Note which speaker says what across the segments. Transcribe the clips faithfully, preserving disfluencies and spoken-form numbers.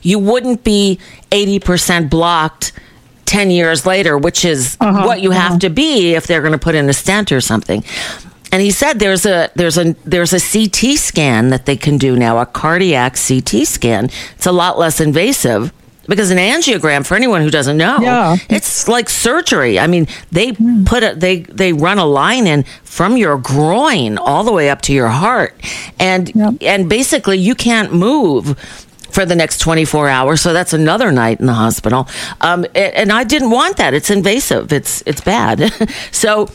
Speaker 1: you wouldn't be eighty percent blocked ten years later, which is uh-huh, what you uh-huh. have to be if they're going to put in a stent or something. And he said there's a there's a there's a C T scan that they can do now, a cardiac C T scan. It's a lot less invasive because an angiogram, for anyone who doesn't know,
Speaker 2: yeah.
Speaker 1: it's like surgery. I mean, they mm. put a they they run a line in from your groin all the way up to your heart, and yep. and basically you can't move for the next twenty-four hours. So that's another night in the hospital. Um, and I didn't want that. It's invasive. It's it's bad. So.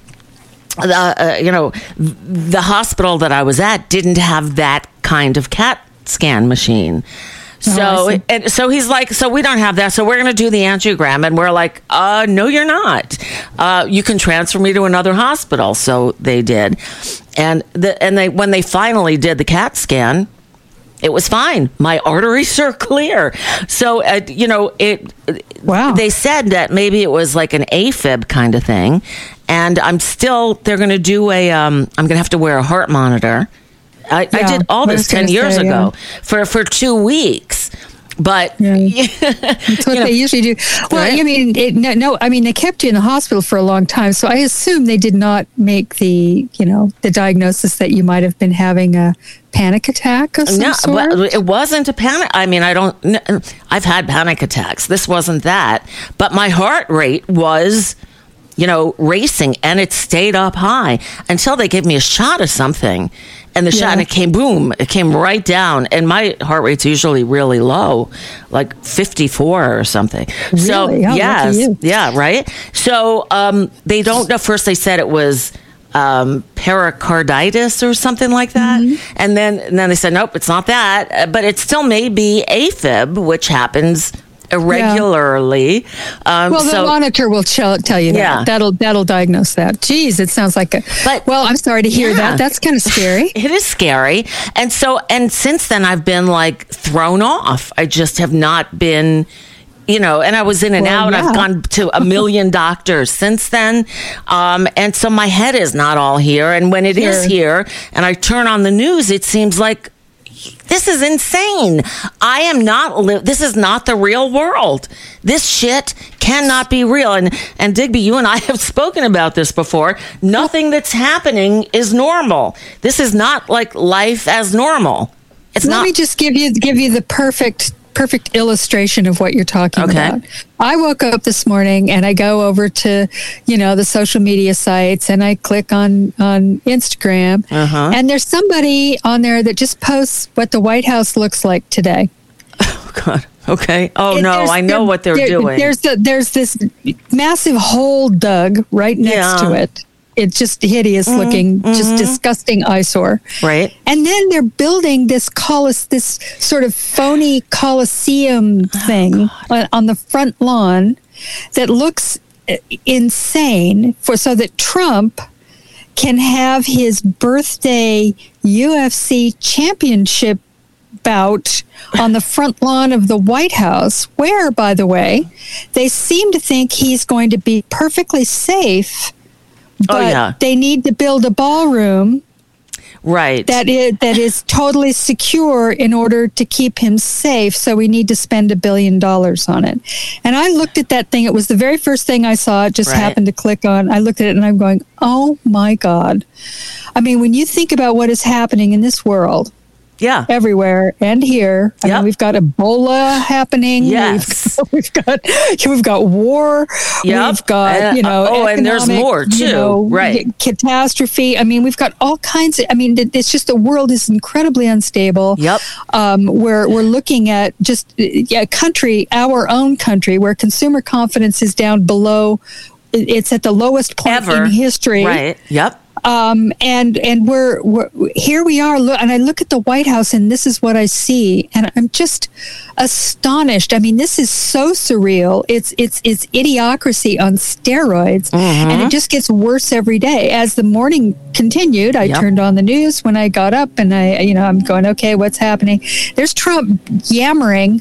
Speaker 1: The, uh, you know, the hospital that I was at didn't have that kind of CAT scan machine. So, oh, and so he's like, so we don't have that. So we're going to do the angiogram. And we're like, uh, no, you're not. Uh, you can transfer me to another hospital. So they did. And the, and they, when they finally did the CAT scan, it was fine. My arteries are clear. So, uh, you know, it,
Speaker 2: wow.
Speaker 1: They said that maybe it was like an AFib kind of thing. And I'm still, they're going to do a, um, I'm going to have to wear a heart monitor. I, yeah, I did all this ten years say, ago yeah. for, for two weeks. But
Speaker 2: yeah. That's what
Speaker 1: you know,
Speaker 2: they usually do. Well, right? I mean, it, no, no, I mean, they kept you in the hospital for a long time. So I assume they did not make the, you know, the diagnosis that you might have been having a panic attack of some
Speaker 1: no,
Speaker 2: sort.
Speaker 1: Well, it wasn't a panic. I mean, I don't, I've had panic attacks. This wasn't that. But my heart rate was, you know, racing, and it stayed up high until they gave me a shot of something. And the yeah. shot, and it came, boom, it came right down. And my heart rate's usually really low, like fifty-four or something.
Speaker 2: Really?
Speaker 1: So,
Speaker 2: How
Speaker 1: yes, yeah, right? So, um, they don't know. First, they said it was um, pericarditis or something like that. Mm-hmm. And then and then they said, nope, it's not that. But it still may be AFib, which happens irregularly.
Speaker 2: Yeah. Um, well, the so, monitor will ch- tell you that. Yeah. That'll that'll diagnose that. Geez, it sounds like a. But well, I'm sorry to hear yeah. that. That's kind of scary.
Speaker 1: It is scary, and so and since then I've been like thrown off. I just have not been. You know, and I was in and well, out. Yeah. I've gone to a million doctors since then. Um, and so my head is not all here. And when it sure. is here and I turn on the news, it seems like this is insane. I am not, li- this is not the real world. This shit cannot be real. And, and Digby, you and I have spoken about this before. Nothing that's happening is normal. This is not like life as normal. It's
Speaker 2: Let
Speaker 1: not.
Speaker 2: Let me just give you, give you the perfect perfect illustration of what you're talking
Speaker 1: okay.
Speaker 2: about. I woke up this morning and I go over to, you know, the social media sites and I click on, on Instagram uh-huh. and there's somebody on there that just posts what the White House looks like today.
Speaker 1: Oh, God. Okay. Oh,
Speaker 2: it,
Speaker 1: no, I know there, what they're
Speaker 2: there,
Speaker 1: doing.
Speaker 2: There's a, there's this massive hole dug right next
Speaker 1: yeah.
Speaker 2: to it. It's just hideous mm, looking, mm-hmm. just disgusting eyesore.
Speaker 1: Right.
Speaker 2: And then they're building this colis, this sort of phony Coliseum thing oh, on the front lawn that looks insane for so that Trump can have his birthday U F C championship bout on the front lawn of the White House, where, by the way, they seem to think he's going to be perfectly safe. But
Speaker 1: oh, yeah.
Speaker 2: they need to build a ballroom
Speaker 1: right.
Speaker 2: that is, that is totally secure in order to keep him safe. So we need to spend a billion dollars on it. And I looked at that thing. It was the very first thing I saw. It just right. happened to click on. I looked at it and I'm going, oh, my God. I mean, when you think about what is happening in this world.
Speaker 1: Yeah.
Speaker 2: Everywhere and here. I
Speaker 1: yep.
Speaker 2: mean, we've got Ebola happening.
Speaker 1: Yes.
Speaker 2: We've, we've got we've got war.
Speaker 1: Yep.
Speaker 2: We've got, you know,
Speaker 1: oh, and there's more too.
Speaker 2: You know,
Speaker 1: right.
Speaker 2: Catastrophe. I mean, we've got all kinds of, I mean, it's just the world is incredibly unstable.
Speaker 1: Yep.
Speaker 2: Um, we're, we're looking at just a country, our own country, where consumer confidence is down below. It's at the lowest point
Speaker 1: Ever.
Speaker 2: in history.
Speaker 1: Right. Yep.
Speaker 2: Um, and and we're, we're here we are, look, and I look at the White House, and this is what I see, and I'm just astonished. I mean, this is so surreal. It's it's it's idiocracy on steroids, mm-hmm. and it just gets worse every day. As the morning continued, I yep. turned on the news when I got up, and I, you know, I'm going, okay, what's happening? There's Trump yammering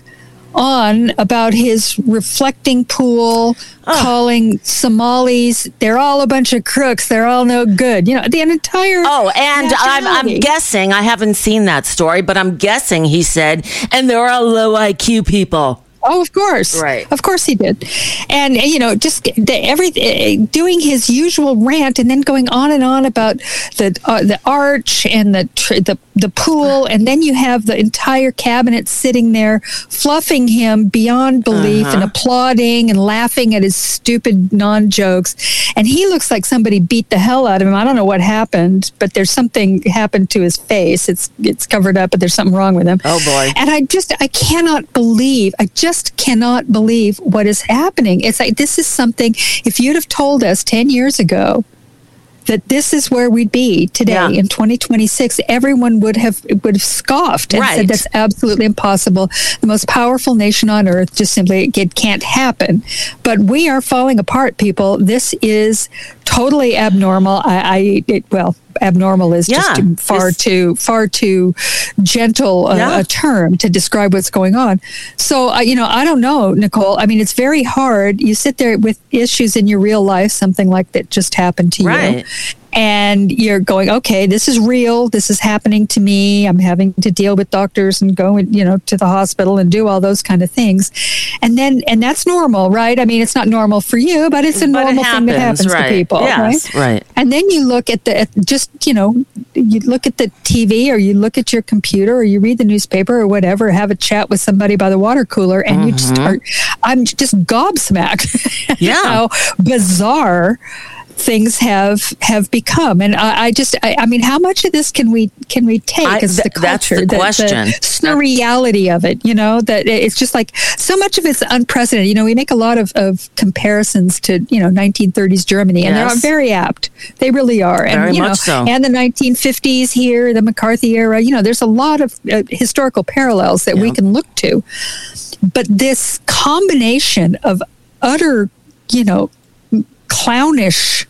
Speaker 2: on about his reflecting pool, oh. calling Somalis, they're all a bunch of crooks, they're all no good. You know, the entire
Speaker 1: Oh, and I'm, I'm guessing, I haven't seen that story, but I'm guessing he said, and they're all low I Q people.
Speaker 2: Oh, of course.
Speaker 1: Right.
Speaker 2: Of course he did. And, you know, just the, every, doing his usual rant and then going on and on about the uh, the arch and the, the the pool. And then you have the entire cabinet sitting there fluffing him beyond belief uh-huh. and applauding and laughing at his stupid non-jokes. And he looks like somebody beat the hell out of him. I don't know what happened, but there's something happened to his face. It's, it's covered up, but there's something wrong with him.
Speaker 1: Oh, boy.
Speaker 2: And I just, I cannot believe, I just Just cannot believe what is happening. It's like this is something. If you'd have told us ten years ago that this is where we'd be today yeah. in twenty twenty-six, everyone would have would have scoffed and
Speaker 1: right.
Speaker 2: said that's absolutely impossible. The most powerful nation on earth, just simply it can't happen. But we are falling apart, people. This is totally abnormal. I, I it, well. Abnormal is
Speaker 1: yeah,
Speaker 2: just far it's, too far too gentle a, yeah. a term to describe what's going on. So, uh, you know, I don't know, Nicole. I mean, it's very hard. You sit there with issues in your real life, something like that just happened to
Speaker 1: right.
Speaker 2: you. And you're going, okay, this is real. This is happening to me. I'm having to deal with doctors and go, you know, to the hospital and do all those kind of things. And then, and that's normal, right? I mean, it's not normal for you, but it's a
Speaker 1: but
Speaker 2: normal
Speaker 1: it happens,
Speaker 2: thing that happens
Speaker 1: right.
Speaker 2: to people,
Speaker 1: yes,
Speaker 2: right?
Speaker 1: right?
Speaker 2: And then you look at the, at just, you know, you look at the T V or you look at your computer or you read the newspaper or whatever, have a chat with somebody by the water cooler and mm-hmm. you just start, I'm just gobsmacked.
Speaker 1: Yeah.
Speaker 2: How bizarre things have have become, and I, I just I, I mean, how much of this can we can we take
Speaker 1: I,
Speaker 2: as the
Speaker 1: th-
Speaker 2: culture?
Speaker 1: That's the, the question.
Speaker 2: The reality of it, you know, that it's just like so much of it's unprecedented. You know, we make a lot of, of comparisons to you know nineteen thirties Germany, and
Speaker 1: yes.
Speaker 2: they're very apt. They really are, and
Speaker 1: very
Speaker 2: you
Speaker 1: much
Speaker 2: know,
Speaker 1: so.
Speaker 2: And the nineteen fifties here, the McCarthy era. You know, there's a lot of uh, historical parallels that yeah. we can look to, but this combination of utter, you know, clownish,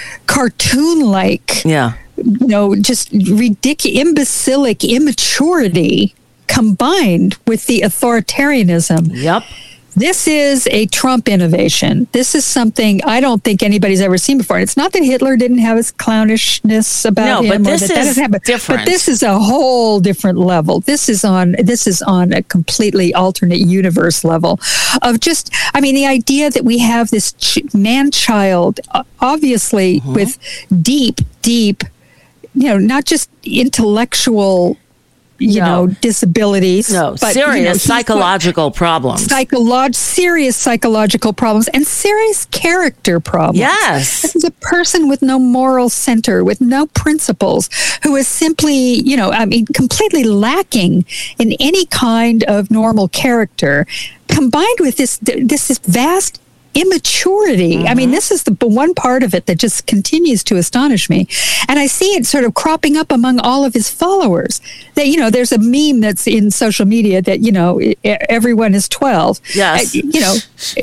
Speaker 2: cartoon-like,
Speaker 1: yeah.
Speaker 2: you know, just ridiculous, imbecilic immaturity combined with the authoritarianism.
Speaker 1: Yep.
Speaker 2: This is a Trump innovation. This is something I don't think anybody's ever seen before. And it's not that Hitler didn't have his clownishness about
Speaker 1: no,
Speaker 2: him.
Speaker 1: No, but this
Speaker 2: that
Speaker 1: is
Speaker 2: that
Speaker 1: different.
Speaker 2: But this is a whole different level. This is on this is on a completely alternate universe level of just, I mean, the idea that we have this ch- man-child, obviously mm-hmm. with deep, deep, you know, not just intellectual you no. know, disabilities.
Speaker 1: No,
Speaker 2: but,
Speaker 1: serious
Speaker 2: you know,
Speaker 1: psychological problems.
Speaker 2: Psycholog- serious psychological problems and serious character problems.
Speaker 1: Yes.
Speaker 2: This is a person with no moral center, with no principles, who is simply, you know, I mean, completely lacking in any kind of normal character, combined with this, this, this vast immaturity. Mm-hmm. I mean, this is the one part of it that just continues to astonish me. And I see it sort of cropping up among all of his followers. That, you know, there's a meme that's in social media that, you know, everyone is twelve.
Speaker 1: Yes.
Speaker 2: Uh, you know.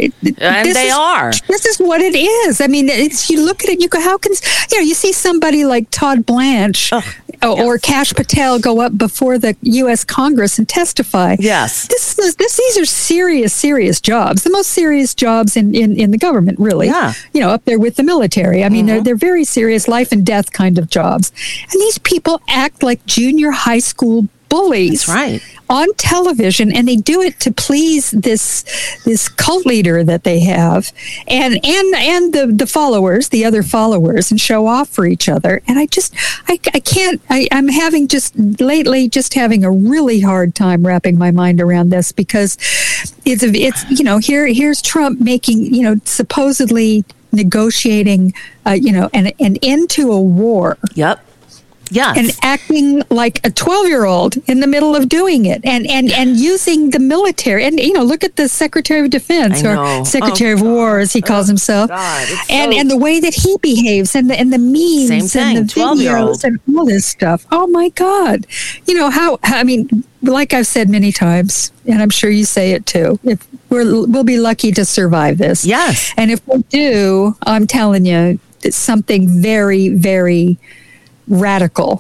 Speaker 1: And they
Speaker 2: is,
Speaker 1: are.
Speaker 2: This is what it is. I mean, it's, you look at it, you go, how can, you know, you see somebody like Todd Blanche oh, or yes. Kash Patel go up before the U S Congress and testify.
Speaker 1: Yes.
Speaker 2: This is, this, these are serious, serious jobs. The most serious jobs in In, in the government, really.
Speaker 1: Yeah.
Speaker 2: You know, up there with the military. I mean, mm-hmm. they're, they're very serious life and death kind of jobs. And these people act like junior high school bullies.
Speaker 1: That's right.
Speaker 2: On television, and they do it to please this this cult leader that they have, and and and the the followers, the other followers, and show off for each other. And I just, I, I can't. I, I'm having just lately, just having a really hard time wrapping my mind around this, because it's it's you know here here's Trump making, you know, supposedly negotiating uh, you know an an end to a war.
Speaker 1: Yep. Yes.
Speaker 2: And acting like a twelve-year-old in the middle of doing it, and, and, and using the military. And, you know, look at the Secretary of Defense or Secretary oh, of War, as he calls oh, himself.
Speaker 1: God,
Speaker 2: and
Speaker 1: so...
Speaker 2: and the way that he behaves, and the, and the memes and the videos and all this stuff. Oh, my God. You know, how, I mean, like I've said many times, and I'm sure you say it too, if we're, we'll be lucky to survive this.
Speaker 1: Yes.
Speaker 2: And if we do, I'm telling you, it's something very, very radical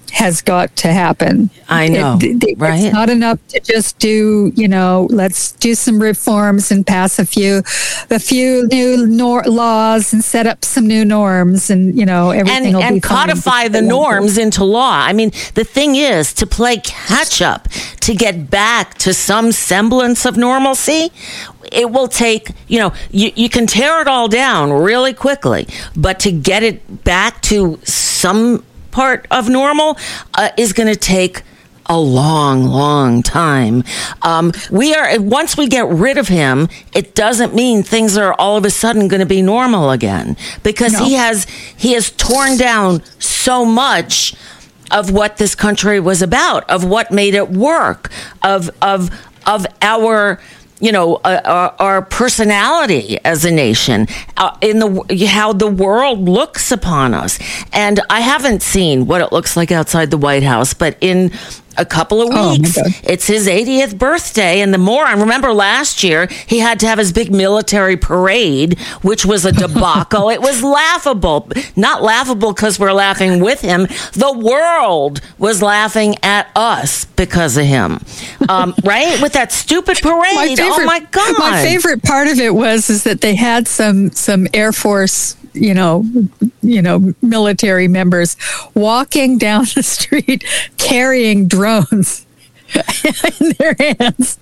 Speaker 2: has got to happen.
Speaker 1: I know,
Speaker 2: it, it,
Speaker 1: right?
Speaker 2: It's not enough to just do, you know, let's do some reforms and pass a few, a few new nor- laws and set up some new norms, and you know, everything
Speaker 1: and,
Speaker 2: will
Speaker 1: and
Speaker 2: be
Speaker 1: codify
Speaker 2: fine.
Speaker 1: the norms into law. I mean, the thing is to play catch up to get back to some semblance of normalcy. It will take, you know, you, you can tear it all down really quickly, but to get it back to some part of normal uh, is going to take a long, long time. Um, we are, once we get rid of him, it doesn't mean things are all of a sudden going to be normal again, because
Speaker 2: No.
Speaker 1: he has, he has torn down so much of what this country was about, of what made it work, of, of, of our, you know, uh, our, our personality as a nation, uh, in the how the world looks upon us. And I haven't seen what it looks like outside the White House, but in a couple of
Speaker 2: Oh, my
Speaker 1: weeks,
Speaker 2: God.
Speaker 1: it's his eightieth birthday. And the more I remember last year, he had to have his big military parade, which was a debacle. It was laughable. Not laughable because we're laughing with him. The world was laughing at us because of him. Um, right? With that stupid parade.
Speaker 2: My favorite,
Speaker 1: oh my God.
Speaker 2: My favorite part of it was is that they had some some Air Force, you know, you know, military members walking down the street carrying drones in their hands.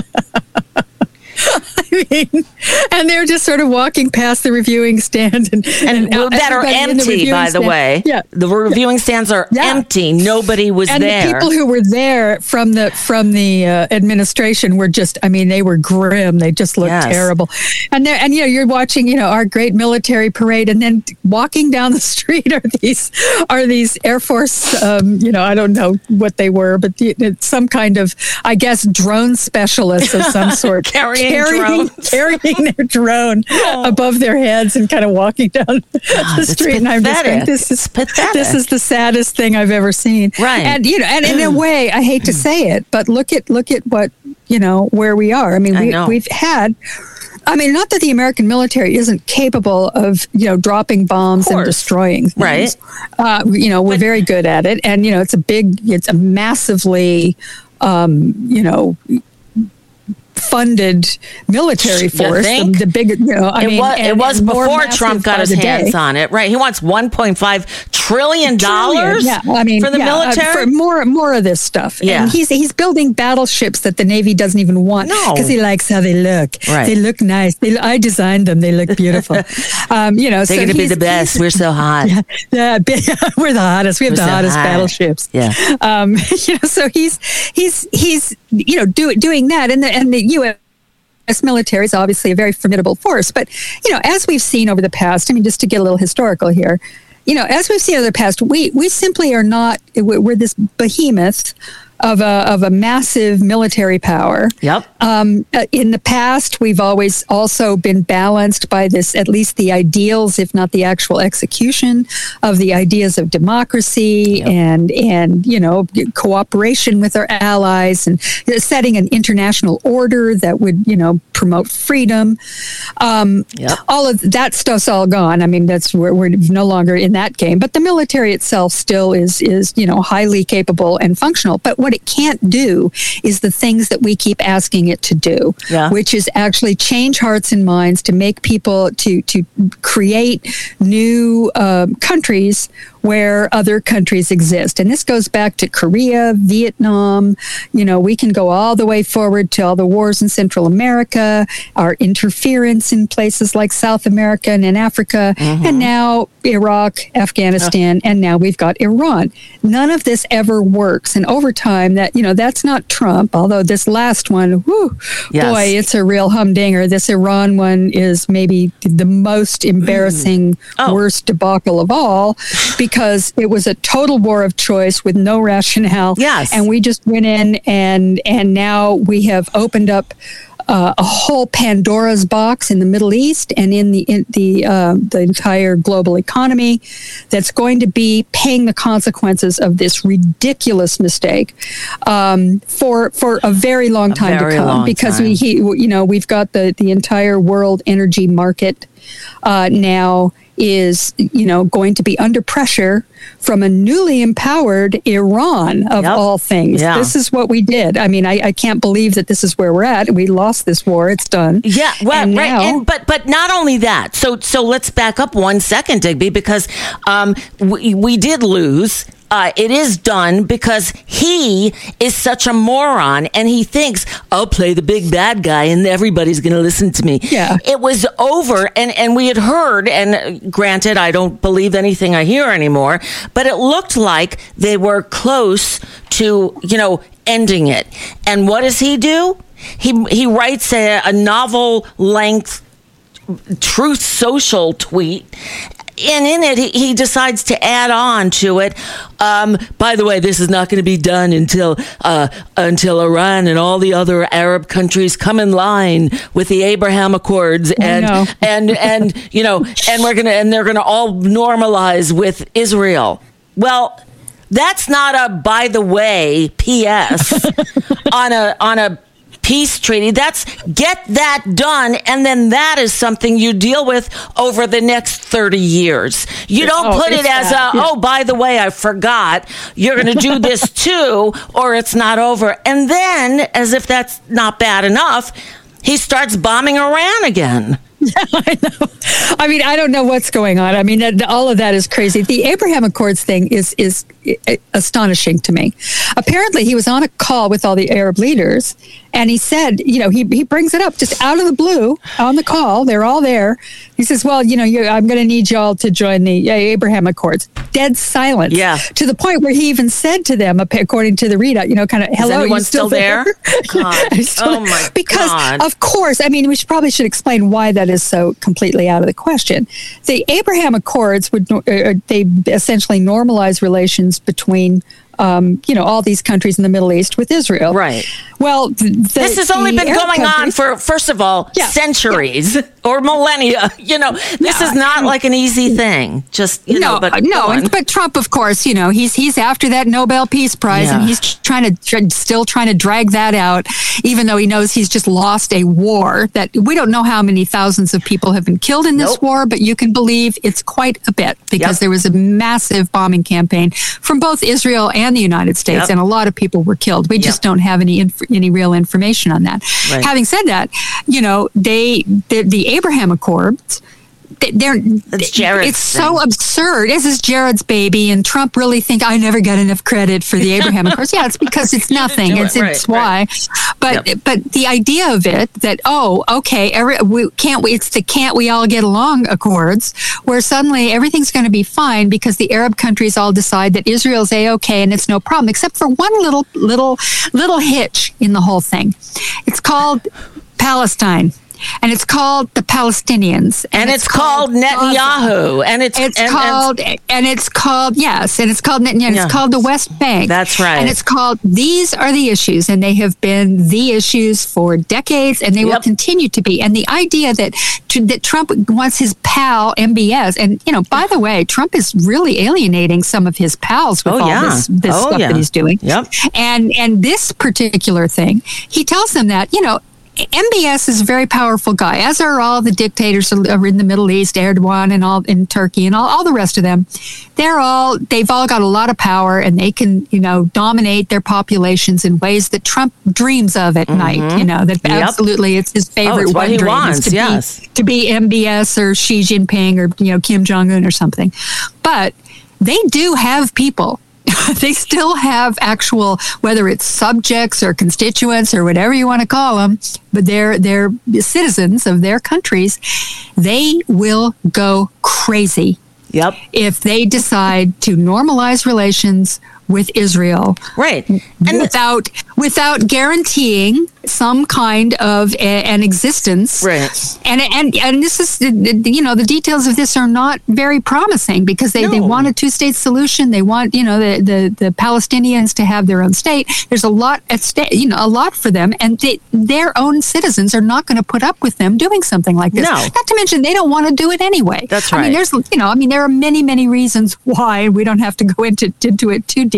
Speaker 2: I mean, and they're just sort of walking past the reviewing stand, and,
Speaker 1: And
Speaker 2: and
Speaker 1: that are
Speaker 2: everybody in the
Speaker 1: empty,
Speaker 2: reviewing
Speaker 1: by the
Speaker 2: stand-
Speaker 1: way.
Speaker 2: Yeah.
Speaker 1: The reviewing stands are
Speaker 2: Yeah.
Speaker 1: empty. Nobody was
Speaker 2: And
Speaker 1: there.
Speaker 2: the people who were there from the from the uh, administration were just, I mean, they were grim. They just looked
Speaker 1: Yes.
Speaker 2: terrible. And there, and you know, you're watching, you know, our great military parade, and then walking down the street are these are these Air Force, um, you know, I don't know what they were, but the, it's some kind of, I guess, drone specialists of some sort,
Speaker 1: Carrying
Speaker 2: carrying,
Speaker 1: drones.
Speaker 2: carrying their drone above their heads and kind of walking down the
Speaker 1: it's
Speaker 2: street. And I'm just
Speaker 1: pathetic.
Speaker 2: going, this is
Speaker 1: It's pathetic.
Speaker 2: This is the saddest thing I've ever seen.
Speaker 1: Right.
Speaker 2: And you know, and in a way, I hate to say it, but look at look at what, you know, where we are. I mean,
Speaker 1: I
Speaker 2: we
Speaker 1: know.
Speaker 2: we've had, I mean, not that the American military isn't capable of, you know, dropping bombs and
Speaker 1: course.
Speaker 2: destroying things.
Speaker 1: Right.
Speaker 2: Uh, you know, we're very good at it. And, you know, it's a big, it's a massively, um, you know, funded military
Speaker 1: You
Speaker 2: force.
Speaker 1: think?
Speaker 2: The, the big, you know, I
Speaker 1: it
Speaker 2: mean,
Speaker 1: was,
Speaker 2: and-
Speaker 1: it was
Speaker 2: and more
Speaker 1: before
Speaker 2: massive
Speaker 1: Trump got
Speaker 2: by
Speaker 1: his
Speaker 2: the
Speaker 1: hands
Speaker 2: day.
Speaker 1: on it, right? He wants one point five trillion dollars
Speaker 2: Yeah, I mean,
Speaker 1: for the
Speaker 2: yeah, uh,
Speaker 1: military.
Speaker 2: for more more of this stuff.
Speaker 1: Yeah.
Speaker 2: And he's he's building battleships that the Navy doesn't even want
Speaker 1: No.
Speaker 2: because he likes how they look.
Speaker 1: Right.
Speaker 2: They look nice. They, I designed them. They look beautiful. um, you know,
Speaker 1: They're
Speaker 2: so
Speaker 1: going to be
Speaker 2: he's-
Speaker 1: the best.
Speaker 2: he's-
Speaker 1: We're so hot.
Speaker 2: Yeah, we're the hottest. We have
Speaker 1: We're
Speaker 2: the
Speaker 1: so
Speaker 2: hottest
Speaker 1: hot.
Speaker 2: battleships.
Speaker 1: Yeah.
Speaker 2: Um, you know, so he's he's he's you know do, doing that, and the and the U S military is obviously a very formidable force. But you know, as we've seen over the past, I mean, just to get a little historical here, you know, as we've seen over the past, we we simply are not. We're, we're this behemoth of a of a massive military power.
Speaker 1: Yep.
Speaker 2: Um, uh, in the past, we've always also been balanced by this, at least the ideals, if not the actual execution of the ideas of democracy
Speaker 1: Yep.
Speaker 2: and and you know cooperation with our allies and setting an international order that would you know promote freedom. Um,
Speaker 1: Yep.
Speaker 2: All of that stuff's all gone. I mean, that's we're, we're no longer in that game. But the military itself still is is you know highly capable and functional. But what it can't do is the things that we keep asking it to do,
Speaker 1: Yeah.
Speaker 2: which is actually change hearts and minds to make people to to create new um, countries where other countries exist. And this goes back to Korea, Vietnam. You know, we can go all the way forward to all the wars in Central America, our interference in places like South America and in Africa, and now Iraq, Afghanistan, and now we've got Iran. None of this ever works. And over time, that, you know, that's not Trump, although this last one, whew,
Speaker 1: Yes.
Speaker 2: boy, it's a real humdinger. This Iran one is maybe the most embarrassing,
Speaker 1: Oh.
Speaker 2: worst debacle of all, because it was a total war of choice with no rationale.
Speaker 1: Yes.
Speaker 2: And we just went in and and now we have opened up uh, a whole Pandora's box in the Middle East and in the in the uh, the entire global economy that's going to be paying the consequences of this ridiculous mistake um, for for a very long time
Speaker 1: very
Speaker 2: to come,
Speaker 1: long
Speaker 2: because
Speaker 1: time.
Speaker 2: we he, you know we've got the the entire world energy market uh, now is, you know, going to be under pressure from a newly empowered Iran, of yep. all things. Yeah. This is what we did. I mean, I, I can't believe that this is where we're at. We lost this war. It's done.
Speaker 1: Yeah, well,
Speaker 2: and
Speaker 1: right.
Speaker 2: Now,
Speaker 1: and, but but not only that. So so let's back up one second, Digby, because um, we, we did lose. Uh, it is done because he is such a moron and he thinks, I'll play the big bad guy and everybody's going to listen to me.
Speaker 2: Yeah.
Speaker 1: It was over and, and we had heard, and granted, I don't believe anything I hear anymore, but it looked like they were close to, you know, ending it. And what does he do? He, he writes a, a novel length Truth Social tweet. And in it, he, he decides to add on to it. Um, by the way, this is not going to be done until uh, until Iran and all the other Arab countries come in line with the Abraham Accords, and
Speaker 2: no.
Speaker 1: and and you know, and we're gonna and they're gonna all normalize with Israel. Well, that's not a by the way P S on a on a. peace treaty. That's get that done, and then that is something you deal with over the next thirty years. You don't oh, put it as that. a, yeah. oh, by the way, I forgot, you're going to do this too, or it's not over. And then, as if that's not bad enough, he starts bombing Iran again.
Speaker 2: I know. I mean, I don't know what's going on. I mean, that, all of that is crazy. The Abraham Accords thing is is astonishing to me. Apparently, he was on a call with all the Arab leaders, and he said, you know, he he brings it up just out of the blue on the call. They're all there. He says, well, you know, you, I'm going to need y'all to join the uh, Abraham Accords. Dead silence.
Speaker 1: Yeah.
Speaker 2: To the point where he even said to them, according to the readout, you know, kind of, hello,
Speaker 1: is anyone
Speaker 2: you still,
Speaker 1: still there?
Speaker 2: there?
Speaker 1: God.
Speaker 2: still,
Speaker 1: oh, my
Speaker 2: because,
Speaker 1: God.
Speaker 2: Because, of course, I mean, we should, probably should explain why that is so completely out of the question. The Abraham Accords would, uh, they essentially normalize relations between Um, you know, all these countries in the Middle East with Israel.
Speaker 1: Right.
Speaker 2: Well, the,
Speaker 1: this has only been
Speaker 2: Arab
Speaker 1: going
Speaker 2: countries,
Speaker 1: on for, first of all,
Speaker 2: yeah,
Speaker 1: centuries yeah. or millennia. You know, this
Speaker 2: yeah.
Speaker 1: is not like an easy thing. Just, you
Speaker 2: no,
Speaker 1: know, but
Speaker 2: no. And, but Trump, of course, you know, he's he's after that Nobel Peace Prize, yeah. and he's trying to tr- still trying to drag that out, even though he knows he's just lost a war that we don't know how many thousands of people have been killed in this
Speaker 1: nope.
Speaker 2: war, but you can believe it's quite a bit because yep. there was a massive bombing campaign from both Israel and the United States. Yep. And a lot of people were killed. We yep. just don't have any inf- any real information on that. Right. Having said that, you know, they the, the Abraham Accords, they're
Speaker 1: That's Jared's
Speaker 2: it's
Speaker 1: thing.
Speaker 2: so absurd. This is Jared's baby, and Trump really think I never got enough credit for the Abraham Accords. Yeah, it's because it's nothing. It's, it, right, it's why. Right. But yep. but the idea of it that oh okay every, we can't we it's the can't we all get along Accords where suddenly everything's going to be fine because the Arab countries all decide that Israel's a-okay and it's no problem except for one little little little hitch in the whole thing. It's called Palestine. And it's called the Palestinians,
Speaker 1: and, and it's, it's called, called Netanyahu,
Speaker 2: Gaza.
Speaker 1: and it's
Speaker 2: it's
Speaker 1: and,
Speaker 2: called and, and it's called yes, and it's called Netanyahu. Yeah. It's called the West Bank.
Speaker 1: That's right.
Speaker 2: And it's called these are the issues, and they have been the issues for decades, and they yep. will continue to be. And the idea that that Trump wants his pal M B S, and you know, by the way, Trump is really alienating some of his pals with
Speaker 1: oh,
Speaker 2: all
Speaker 1: yeah.
Speaker 2: this, this
Speaker 1: oh,
Speaker 2: stuff
Speaker 1: yeah.
Speaker 2: that he's doing.
Speaker 1: Yep.
Speaker 2: And and this particular thing, he tells them that you know. M B S is a very powerful guy, as are all the dictators in the Middle East, Erdogan and all in Turkey and all, all the rest of them. They're all, they've all got a lot of power and they can, you know, dominate their populations in ways that Trump dreams of at mm-hmm. night, you know, that yep. absolutely it's his favorite
Speaker 1: oh,
Speaker 2: one dream
Speaker 1: wants,
Speaker 2: is to,
Speaker 1: yes.
Speaker 2: be, to be M B S or Xi Jinping or, you know, Kim Jong-un or something. But they do have people. They still have actual, whether it's subjects or constituents or whatever you want to call them, but they're they're citizens of their countries. They will go crazy.
Speaker 1: Yep.
Speaker 2: If they decide to normalize relations with Israel,
Speaker 1: right,
Speaker 2: and without without guaranteeing some kind of a, an existence,
Speaker 1: right,
Speaker 2: and and and this is you know the details of this are not very promising because they, no. they want a two state solution. They want you know the, the the Palestinians to have their own state. There's a lot at stake, you know, a lot for them, and they, their own citizens are not going to put up with them doing something like this.
Speaker 1: No.
Speaker 2: Not to mention they don't want to do it anyway.
Speaker 1: That's right.
Speaker 2: I mean, there's you know, I mean, there are many many reasons why we don't have to go into into it too deep.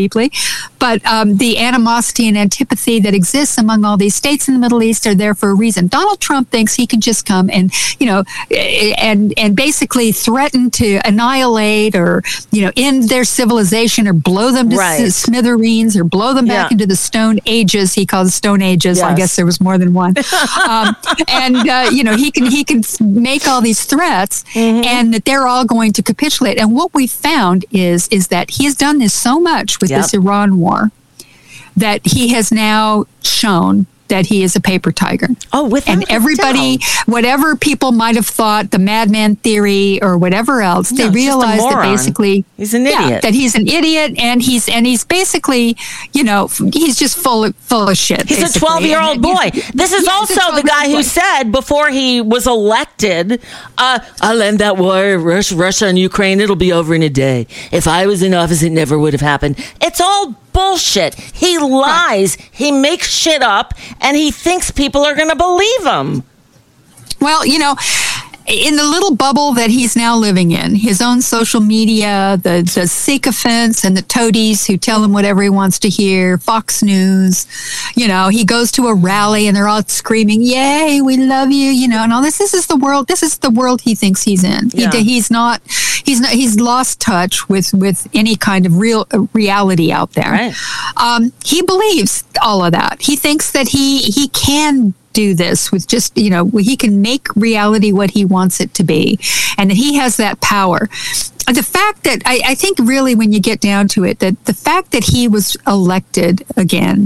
Speaker 2: deeply. But um, the animosity and antipathy that exists among all these states in the Middle East are there for a reason. Donald Trump thinks he can just come and, you know, and and basically threaten to annihilate or, you know, end their civilization or blow them to
Speaker 1: right.
Speaker 2: smithereens or blow them back yeah. into the Stone Ages. He calls Stone Ages. Yes. I guess there was more than one. um, and, uh, you know, he can, he can make all these threats mm-hmm. and that they're all going to capitulate. And what we found is, is that he has done this so much with yep. this Iran war that he has now shown that he is a paper tiger.
Speaker 1: Oh, with
Speaker 2: and everybody, down. whatever people might have thought, the madman theory or whatever else, no, they realize that basically
Speaker 1: he's an idiot.
Speaker 2: Yeah, that he's an idiot, and he's and he's basically, you know, he's just full of, full of shit.
Speaker 1: He's basically. a twelve-year-old boy. This is yeah, also the guy who boy. said before he was elected, uh, "I'll end that war, Russia and Ukraine. It'll be over in a day. If I was in office, it never would have happened." It's all bullshit. He lies. Right. He makes shit up, and he thinks people are going to believe him.
Speaker 2: Well, you know, in the little bubble that he's now living in, his own social media, the, the sycophants and the toadies who tell him whatever he wants to hear, Fox News, you know, he goes to a rally and they're all screaming, "Yay, we love you," you know, and all this. This is the world. This is the world he thinks he's in. Yeah. He, he's not, he's not, he's lost touch with, with any kind of real uh, reality out there.
Speaker 1: Right.
Speaker 2: Um, he believes all of that. He thinks that he, he can do this with just, you know, he can make reality what he wants it to be. And he has that power. The fact that, I, I think really when you get down to it, that the fact that he was elected again,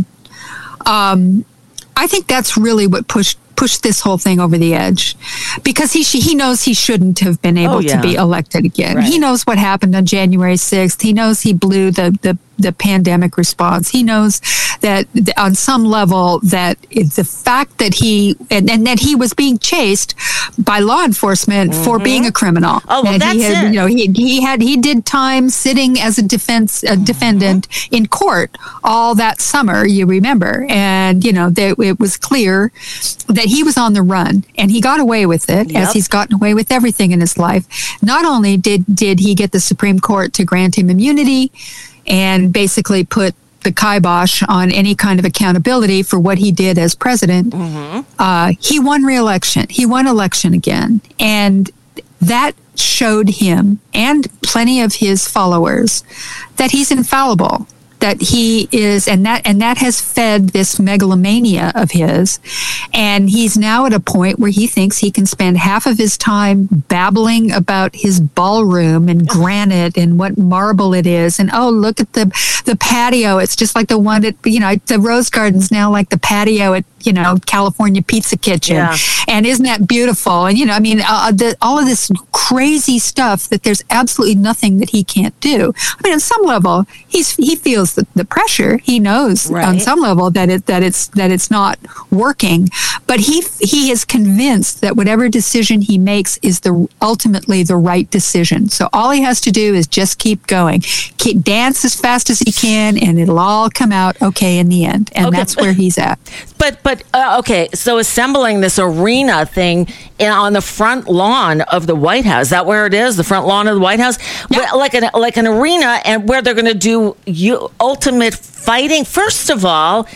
Speaker 2: um, I think that's really what pushed pushed this whole thing over the edge, because he he knows he shouldn't have been able oh, yeah. to be elected again. Right. He knows what happened on January sixth. He knows he blew the, the, the pandemic response. He knows that on some level that the fact that he, and, and that he was being chased by law enforcement mm-hmm. for being a criminal.
Speaker 1: Oh, well,
Speaker 2: and
Speaker 1: that's
Speaker 2: he had,
Speaker 1: it.
Speaker 2: You know, he, he had, he did time sitting as a defense, a defendant mm-hmm. in court all that summer, you remember. And, you know, that it was clear that he was on the run, and he got away with it, yep. as he's gotten away with everything in his life. Not only did, did he get the Supreme Court to grant him immunity and basically put the kibosh on any kind of accountability for what he did as president, mm-hmm. uh, he won re-election. He won election again. And that showed him and plenty of his followers that he's infallible, that he is, and that and that has fed this megalomania of his. And he's now at a point where he thinks he can spend half of his time babbling about his ballroom and granite and what marble it is. And, oh, look at the the patio. It's just like the one at, you know, the Rose Garden's now like the patio at, you know, California Pizza Kitchen. Yeah. And isn't that beautiful? And, you know, I mean, uh, the, all of this crazy stuff that there's absolutely nothing that he can't do. I mean, on some level, he's he feels the, the pressure. He knows right. on some level that it that it's that it's not working. But he he is convinced that whatever decision he makes is the ultimately the right decision. So all he has to do is just keep going, keep dance as fast as he can, and it'll all come out okay in the end. And okay. that's where he's at.
Speaker 1: But but uh, okay, so assembling this arena thing in, on the front lawn of the White House, is that where it is? The front lawn of the White House, yep. where, like an like an arena, and where they're going to do you, ultimate fighting. First of all,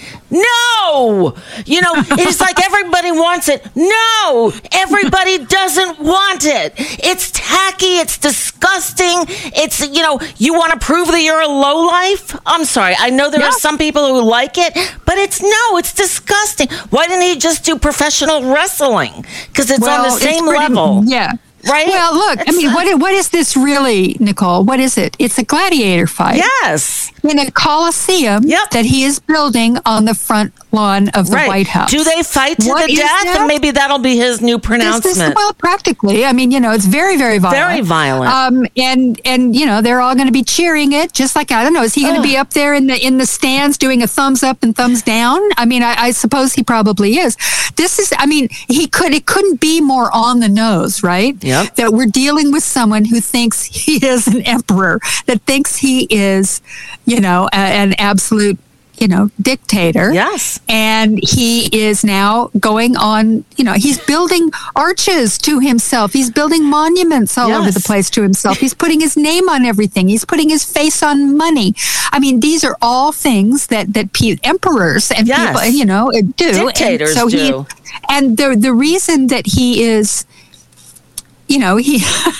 Speaker 1: no, you know, it's like everybody wants it. No, everybody doesn't want it. It's tacky. It's disgusting. It's, you know, you want to prove that you're a lowlife? I'm sorry. I know there yeah. are some people who like it, but it's no, it's disgusting. Why didn't he just do professional wrestling? Because it's well, on the same pretty, level.
Speaker 2: Yeah.
Speaker 1: Right?
Speaker 2: Well, look, I mean, what what is this really, Nicole? What is it? It's a gladiator fight.
Speaker 1: Yes.
Speaker 2: In a coliseum
Speaker 1: yep.
Speaker 2: that he is building on the front lawn of the
Speaker 1: right.
Speaker 2: White House.
Speaker 1: Do they fight to what the death? That? And maybe that'll be his new pronouncement.
Speaker 2: This, this, well, practically. I mean, you know, it's very, very violent.
Speaker 1: Very violent.
Speaker 2: Um, and, and, you know, they're all going to be cheering it, just like, I don't know, is he going to be up there in the in the stands doing a thumbs up and thumbs down? I mean, I, I suppose he probably is. This is, I mean, he could, it couldn't be more on the nose, right?
Speaker 1: Yep.
Speaker 2: That we're dealing with someone who thinks he is an emperor, that thinks he is, you know, a, an absolute, you know, dictator.
Speaker 1: Yes.
Speaker 2: And he is now going on, you know, he's building arches to himself. He's building monuments all
Speaker 1: Yes.
Speaker 2: over the place to himself. He's putting his name on everything. He's putting his face on money. I mean, these are all things that, that pe- emperors and
Speaker 1: Yes.
Speaker 2: people, you know, do.
Speaker 1: Dictators
Speaker 2: and so
Speaker 1: do.
Speaker 2: He, and the, the reason that he is, you know, he,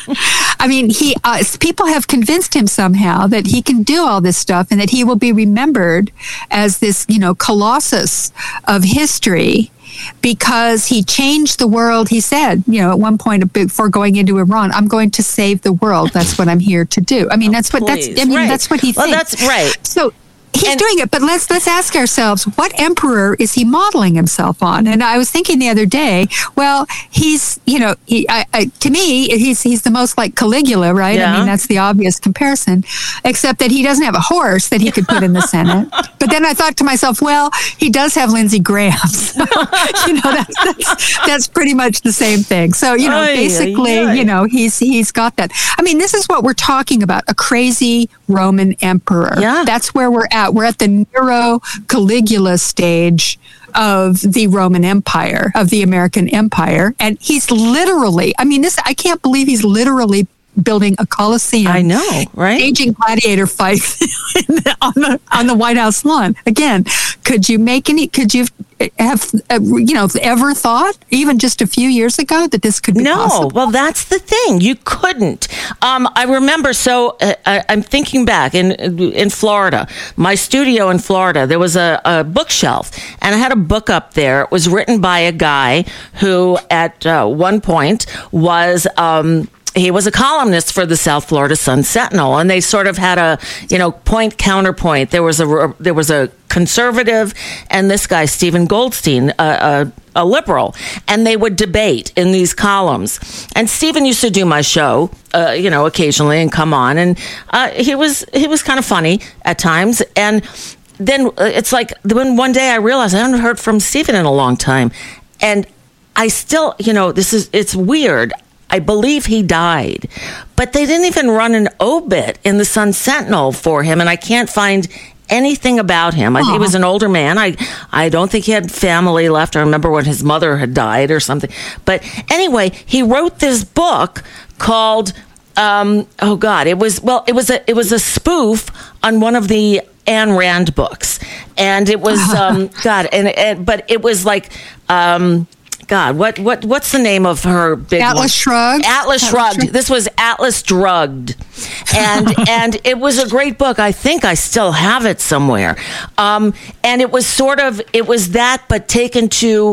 Speaker 2: I mean, he, uh, people have convinced him somehow that he can do all this stuff and that he will be remembered as this, you know, colossus of history because he changed the world. He said, you know, at one point before going into Iran, I'm going to save the world. That's what I'm here to do. I mean, that's what,
Speaker 1: Please.
Speaker 2: that's, I mean,
Speaker 1: Right.
Speaker 2: that's what he
Speaker 1: Well,
Speaker 2: thinks.
Speaker 1: that's right.
Speaker 2: So, he's
Speaker 1: And-
Speaker 2: doing it, but let's let's ask ourselves, what emperor is he modeling himself on? And I was thinking the other day, well, he's, you know, he, I, I, to me, he's he's the most like Caligula, right?
Speaker 1: Yeah.
Speaker 2: I mean, that's the obvious comparison, except that he doesn't have a horse that he could put in the Senate. But then I thought to myself, well, he does have Lindsey Graham. So, you know, that's, that's that's pretty much the same thing. So, you know,
Speaker 1: Ay,
Speaker 2: basically,
Speaker 1: ay, ay.
Speaker 2: you know, he's he's got that. I mean, this is what we're talking about, a crazy Roman emperor.
Speaker 1: Yeah.
Speaker 2: That's where we're at. We're at the Nero Caligula stage of the Roman Empire, of the American Empire. And he's literally, I mean, this, I can't believe he's literally building a Colosseum.
Speaker 1: I know, right?
Speaker 2: Staging gladiator fights on the on the White House lawn. Again, could you make any? Could you have uh, you know ever thought, even just a few years ago, that this could be
Speaker 1: No,
Speaker 2: possible?
Speaker 1: well, that's the thing. You couldn't. Um, I remember. So uh, I, I'm thinking back in in Florida, my studio in Florida. There was a, a bookshelf, and I had a book up there. It was written by a guy who, at uh, one point, was. Um, He was a columnist for the South Florida Sun Sentinel, and they sort of had a, you know, point counterpoint. There was a there was a conservative, and this guy Stephen Goldstein, a, a, a liberal, and they would debate in these columns. And Stephen used to do my show, uh, you know, occasionally and come on, and uh, he was he was kind of funny at times. And then it's like when one day I realized I haven't heard from Stephen in a long time, and I still, you know, this is it's weird. I believe he died, but they didn't even run an obit in the Sun Sentinel for him, and I can't find anything about him. I, he was an older man. I, I don't think he had family left. I remember when his mother had died or something. But anyway, he wrote this book called, um, oh God, it was, well, it was a, it was a spoof on one of the Ayn Rand books. And it was, um, God, and, and, but it was like, um, God, what what what's the name of her big
Speaker 2: Atlas
Speaker 1: one?
Speaker 2: Shrugged?
Speaker 1: Atlas
Speaker 2: Atlas
Speaker 1: Shrugged.
Speaker 2: Shrugged.
Speaker 1: This was Atlas Drugged, and and it was a great book. I think I still have it somewhere. Um, and it was sort of it was that, but taken to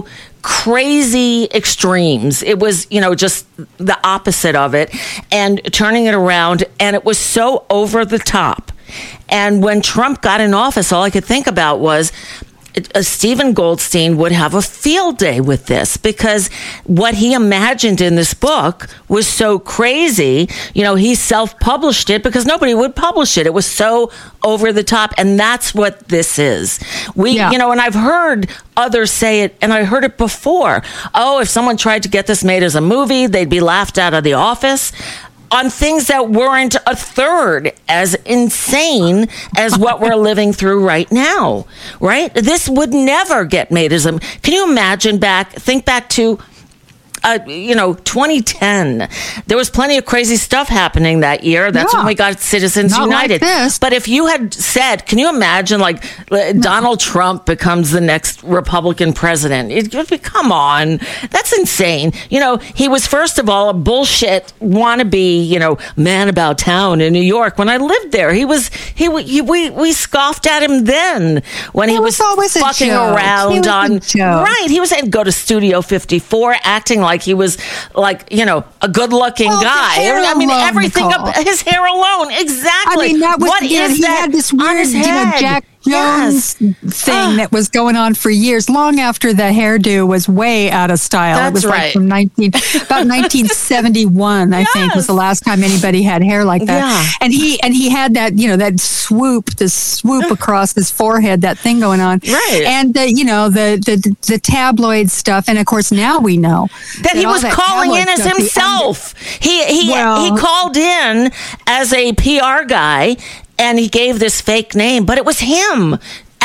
Speaker 1: crazy extremes. It was, you know, just the opposite of it, and turning it around. And it was so over the top. And when Trump got in office, all I could think about was, Uh, Stephen Goldstein would have a field day with this, because what he imagined in this book was so crazy. You know, he self-published it because nobody would publish it. It was so over the top. And that's what this is. We,
Speaker 2: Yeah.
Speaker 1: you know, and I've heard others say it, and I heard it before. Oh, if someone tried to get this made as a movie, they'd be laughed out of the office on things that weren't a third as insane as what we're living through right now, right? This would never get made as a... Can you imagine back, think back to, uh, you know, twenty ten. There was plenty of crazy stuff happening that year. That's
Speaker 2: Yeah.
Speaker 1: when we got Citizens
Speaker 2: Not like
Speaker 1: United.
Speaker 2: this.
Speaker 1: But if you had said, can you imagine, like, uh, Donald Trump becomes the next Republican president? It would be, come on, that's insane. You know, he was, first of all, a bullshit wannabe, you know, man about town in New York. When I lived there, he was, he, he we, we scoffed at him then when he,
Speaker 2: He
Speaker 1: was,
Speaker 2: was always a
Speaker 1: fucking
Speaker 2: joke.
Speaker 1: around
Speaker 2: He was a
Speaker 1: on,
Speaker 2: joke.
Speaker 1: right. He was saying, go to Studio fifty-four, acting like he was like, you know, a good looking
Speaker 2: Well, the
Speaker 1: guy.
Speaker 2: hair
Speaker 1: I mean,
Speaker 2: alone,
Speaker 1: everything
Speaker 2: Nicole.
Speaker 1: up his hair alone. Exactly.
Speaker 2: I mean, that was,
Speaker 1: what
Speaker 2: you know,
Speaker 1: is
Speaker 2: he
Speaker 1: that
Speaker 2: had this
Speaker 1: on
Speaker 2: weird,
Speaker 1: his
Speaker 2: you know,
Speaker 1: head?
Speaker 2: Jack
Speaker 1: Yes.
Speaker 2: Jones thing
Speaker 1: Ah.
Speaker 2: that was going on for years, long after the hairdo was way out of style.
Speaker 1: That's
Speaker 2: it was
Speaker 1: right.
Speaker 2: like from nineteen about nineteen seventy-one, I think, was the last time anybody had hair like that.
Speaker 1: Yeah.
Speaker 2: And he and he had that, you know, that swoop, this swoop across his forehead, that thing going on.
Speaker 1: Right.
Speaker 2: And the, you know, the the the tabloid stuff, and of course now we know
Speaker 1: that he
Speaker 2: all
Speaker 1: was
Speaker 2: that
Speaker 1: calling
Speaker 2: tabloid
Speaker 1: in as
Speaker 2: stuff, the
Speaker 1: himself. He he
Speaker 2: Well-
Speaker 1: he called in as a P R guy, and he gave this fake name, but it was him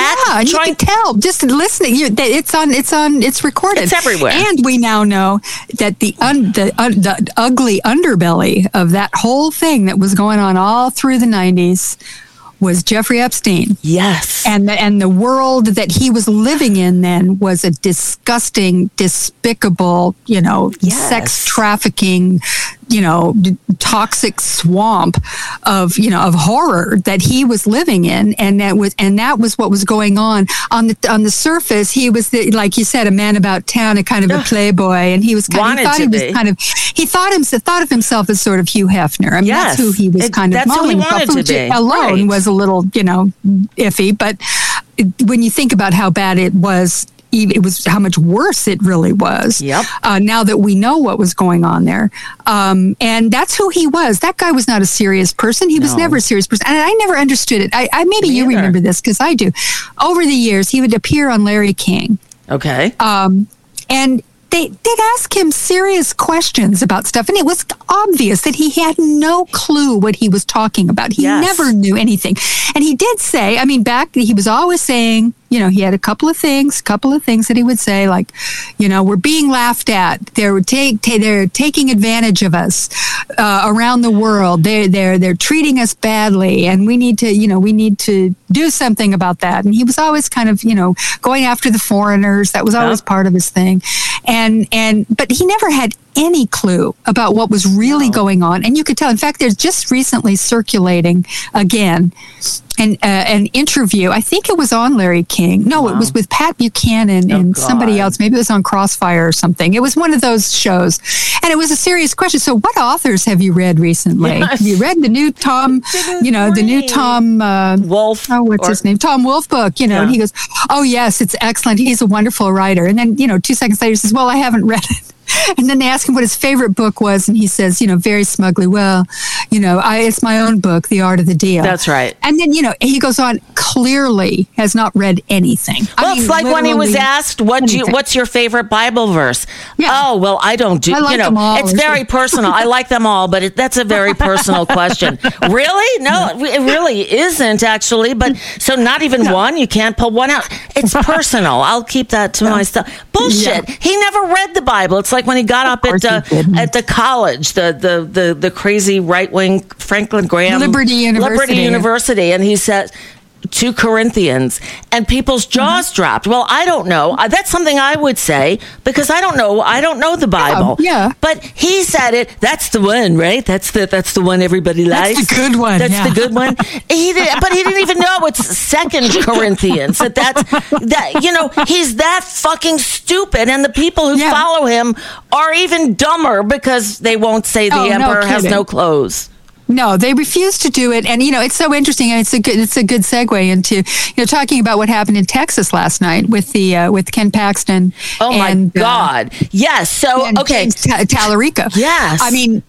Speaker 1: act,
Speaker 2: yeah, and
Speaker 1: trying,
Speaker 2: you can tell just listening. You, it's on. It's on. It's recorded.
Speaker 1: It's everywhere.
Speaker 2: And we now know that the un, the, uh, the ugly underbelly of that whole thing that was going on all through the nineties was Jeffrey Epstein.
Speaker 1: Yes.
Speaker 2: And the, and the world that he was living in then was a disgusting, despicable, you know,
Speaker 1: yes.
Speaker 2: sex trafficking, you know, d- toxic swamp of, you know, of horror that he was living in. And that was, and that was what was going on on the, on the surface. He was the, like you said, a man about town, a kind of a playboy. And he was kind of, he thought he was kind of, he thought himself, thought of himself as sort of Hugh Hefner. I mean,
Speaker 1: yes.
Speaker 2: that's who he was
Speaker 1: it,
Speaker 2: kind of
Speaker 1: that's who he
Speaker 2: modeling
Speaker 1: wanted
Speaker 2: himself,
Speaker 1: to be.
Speaker 2: alone
Speaker 1: right.
Speaker 2: was a little, you know, iffy. But when you think about how bad it was, it was how much worse it really was.
Speaker 1: Yep.
Speaker 2: Uh, now that we know what was going on there. Um, and that's who he was. That guy was not a serious person. He was
Speaker 1: no.
Speaker 2: never a serious person. And I never understood it. I, I maybe
Speaker 1: Me
Speaker 2: you
Speaker 1: either.
Speaker 2: remember this because I do. Over the years, he would appear on Larry King.
Speaker 1: Okay.
Speaker 2: Um, and they did ask him serious questions about stuff. And it was obvious that he had no clue what he was talking about. He
Speaker 1: yes.
Speaker 2: never knew anything. And he did say, I mean, back, he was always saying, you know, he had a couple of things, couple of things that he would say, like, you know, we're being laughed at. They're take, ta- they're taking advantage of us uh, around the world. They're they're they're treating us badly, and we need to, you know, we need to do something about that. And he was always kind of, you know, going after the foreigners. That was always
Speaker 1: yeah.
Speaker 2: part of his thing. And and but he never had any clue about what was really
Speaker 1: no.
Speaker 2: going on. And you could tell. In fact, there's just recently circulating again an uh, an interview. I think it was on Larry King. No, wow. it was with Pat Buchanan
Speaker 1: oh,
Speaker 2: and
Speaker 1: God.
Speaker 2: somebody else. Maybe it was on Crossfire or something. It was one of those shows. And it was a serious question. So what authors have you read recently?
Speaker 1: Yes.
Speaker 2: Have you read the new Tom, you know, the new Tom uh,
Speaker 1: Wolf?
Speaker 2: Oh, what's
Speaker 1: or,
Speaker 2: his name? Tom Wolf book, you know,
Speaker 1: yeah.
Speaker 2: and he goes, oh, yes, it's excellent. He's a wonderful writer. And then, you know, two seconds later, he says, well, I haven't read it. And then they ask him what his favorite book was, and he says, you know, very smugly, well, you know, I, it's my own book, The Art of the Deal.
Speaker 1: That's right.
Speaker 2: And then, you know, he goes on, clearly has not read anything.
Speaker 1: Well,
Speaker 2: I mean,
Speaker 1: it's like when he was asked, "What do you,
Speaker 2: anything.
Speaker 1: what's your favorite Bible verse?"
Speaker 2: Yeah.
Speaker 1: Oh, well, I don't do,
Speaker 2: I like
Speaker 1: you know,
Speaker 2: them all,
Speaker 1: it's
Speaker 2: or
Speaker 1: very
Speaker 2: something.
Speaker 1: personal. I like them all, but it, that's a very personal question. Really? No, it really isn't actually. But so not even
Speaker 2: No.
Speaker 1: one, you can't pull one out. It's personal. I'll keep that to myself. Bullshit.
Speaker 2: Yeah.
Speaker 1: He never read the Bible. It's like when he got up at
Speaker 2: he
Speaker 1: uh,
Speaker 2: didn't.
Speaker 1: at the college, the the the, the crazy right-wing Franklin Graham
Speaker 2: Liberty University.
Speaker 1: Liberty University, and he said two Corinthians, and people's jaws
Speaker 2: Mm-hmm.
Speaker 1: dropped. Well, I don't know. Uh, That's something I would say because I don't know. I don't know the Bible.
Speaker 2: yeah.
Speaker 1: But he said it. That's the one, right? That's the that's the one everybody likes.
Speaker 2: That's the good one.
Speaker 1: That's
Speaker 2: yeah.
Speaker 1: the good one. He did, but he didn't even know it's Second Corinthians. That that's that. You know, he's that fucking stupid, and the people who
Speaker 2: Yeah.
Speaker 1: follow him are even dumber because they won't say the
Speaker 2: Oh, no
Speaker 1: emperor has
Speaker 2: kidding.
Speaker 1: no clothes.
Speaker 2: No, they refuse to do it, and you know it's so interesting, and it's a good it's a good segue into you know talking about what happened in Texas last night with the uh, with Ken Paxton.
Speaker 1: Oh
Speaker 2: and,
Speaker 1: my God! Uh, yes. So
Speaker 2: and
Speaker 1: okay,
Speaker 2: James Ta- Tallarico.
Speaker 1: Yes.
Speaker 2: I mean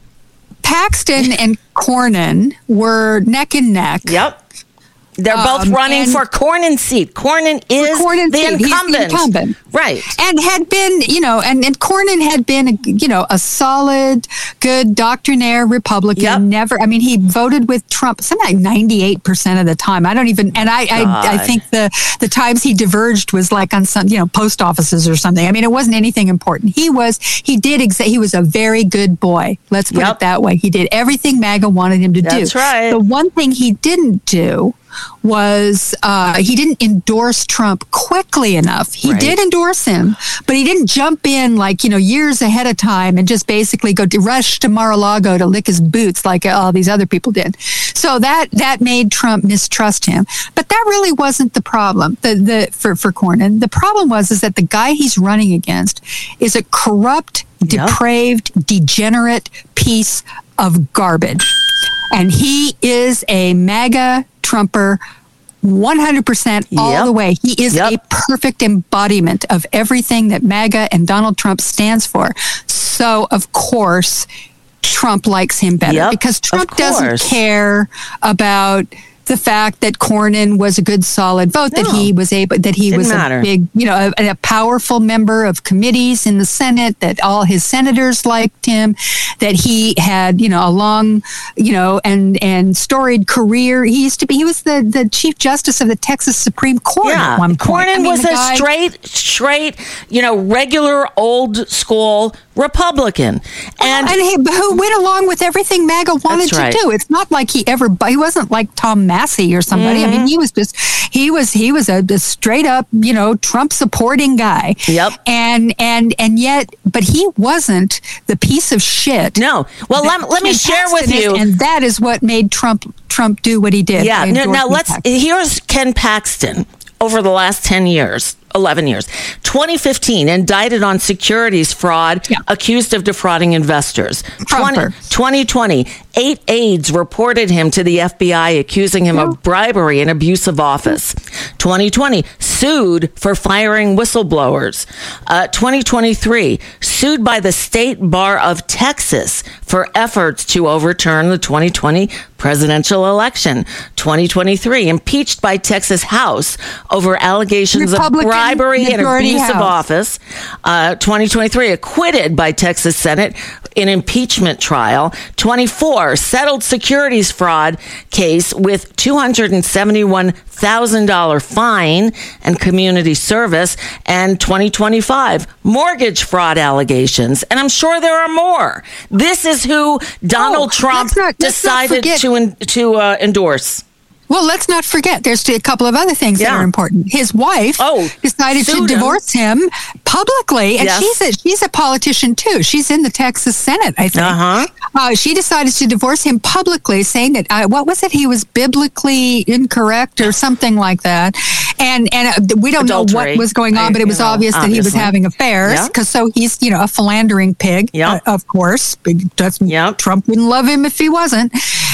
Speaker 2: Paxton and Cornyn were neck and neck.
Speaker 1: Yep. They're both
Speaker 2: Um,
Speaker 1: running
Speaker 2: and-
Speaker 1: for Cornyn seat. Cornyn is
Speaker 2: Cornyn
Speaker 1: the
Speaker 2: seat. He's the
Speaker 1: incumbent.
Speaker 2: incumbent.
Speaker 1: Right.
Speaker 2: And had been, you know, and, and Cornyn had been, you know, a solid, good doctrinaire Republican.
Speaker 1: Yep.
Speaker 2: Never, I mean, he voted with Trump something like ninety-eight percent of the time. I don't even, and I, I, I think the, the times he diverged was like on some, you know, post offices or something. I mean, it wasn't anything important. He was, he did, exa- he was a very good boy. Let's put
Speaker 1: Yep.
Speaker 2: it that way. He did everything MAGA wanted him to do.
Speaker 1: That's right.
Speaker 2: The one thing he didn't do was uh, he didn't endorse Trump quickly enough. He
Speaker 1: Right.
Speaker 2: did endorse him, but he didn't jump in like, you know, years ahead of time and just basically go to rush to Mar-a-Lago to lick his boots like all these other people did. So that that made Trump mistrust him. But that really wasn't the problem the, the, for, for Cornyn. The problem was is that the guy he's running against is a corrupt,
Speaker 1: Yep.
Speaker 2: depraved, degenerate piece of garbage. And he is a MAGA Trumper one hundred percent all
Speaker 1: Yep.
Speaker 2: the way. He is
Speaker 1: Yep.
Speaker 2: a perfect embodiment of everything that MAGA and Donald Trump stands for. So, of course, Trump likes him better
Speaker 1: Yep,
Speaker 2: because Trump
Speaker 1: of
Speaker 2: doesn't
Speaker 1: course.
Speaker 2: care about the fact that Cornyn was a good, solid vote, no. that he was able, that he
Speaker 1: Didn't
Speaker 2: was
Speaker 1: matter.
Speaker 2: a big, you know, a, a powerful member of committees in the Senate, that all his senators liked him, that he had, you know, a long, you know, and and storied career. He used to be, he was the, the Chief Justice of the Texas Supreme Court
Speaker 1: yeah.
Speaker 2: at one point.
Speaker 1: Cornyn
Speaker 2: I mean,
Speaker 1: was a
Speaker 2: guy,
Speaker 1: straight, straight, you know, regular old school Republican. And,
Speaker 2: and he, who went along with everything MAGA wanted
Speaker 1: right.
Speaker 2: to do. It's not like he ever, he wasn't like Tom Massey or somebody. Mm-hmm. I mean, he was just, he was, he was a, a straight up, you know, Trump supporting guy.
Speaker 1: Yep.
Speaker 2: And, and, and yet, but he wasn't the piece of shit.
Speaker 1: No. Well, let, let me share with you.
Speaker 2: And that is what made Trump, Trump do what he did.
Speaker 1: Yeah. Now, now let's, Paxton. Here's Ken Paxton over the last ten years. eleven years. twenty fifteen, indicted on securities fraud, yeah. accused of defrauding investors. twenty twenty, eight aides reported him to the F B I, accusing him yeah. of bribery and abuse of office. twenty twenty, sued for firing whistleblowers. Uh, twenty twenty-three, sued by the State Bar of Texas for efforts to overturn the twenty twenty presidential election. twenty twenty-three, impeached by Texas House over allegations
Speaker 2: Republican
Speaker 1: of bribery and abuse
Speaker 2: House.
Speaker 1: of office. Uh, twenty twenty-three, acquitted by Texas Senate in impeachment trial. twenty-four, settled securities fraud case with two hundred seventy-one thousand dollars fine and community service. And twenty twenty-five, mortgage fraud allegations. And I'm sure there are more. This is who Donald oh, Trump let's not, let's decided to, in, to uh, endorse.
Speaker 2: Well, let's not forget, there's a couple of other things yeah. that are important. His wife
Speaker 1: oh,
Speaker 2: decided to divorce him, him publicly, and
Speaker 1: yes.
Speaker 2: she's a, she's a politician too. She's in the Texas Senate, I think.
Speaker 1: Uh-huh.
Speaker 2: Uh, she decided to divorce him publicly, saying that, uh, what was it, he was biblically incorrect or something like that. And and uh, we don't Adultery. know what was going on, but it was know, obvious obviously. that he was having affairs, because yeah. so he's, you know, a philandering pig,
Speaker 1: yep.
Speaker 2: uh, of course.
Speaker 1: Yep.
Speaker 2: Trump wouldn't love him if he wasn't.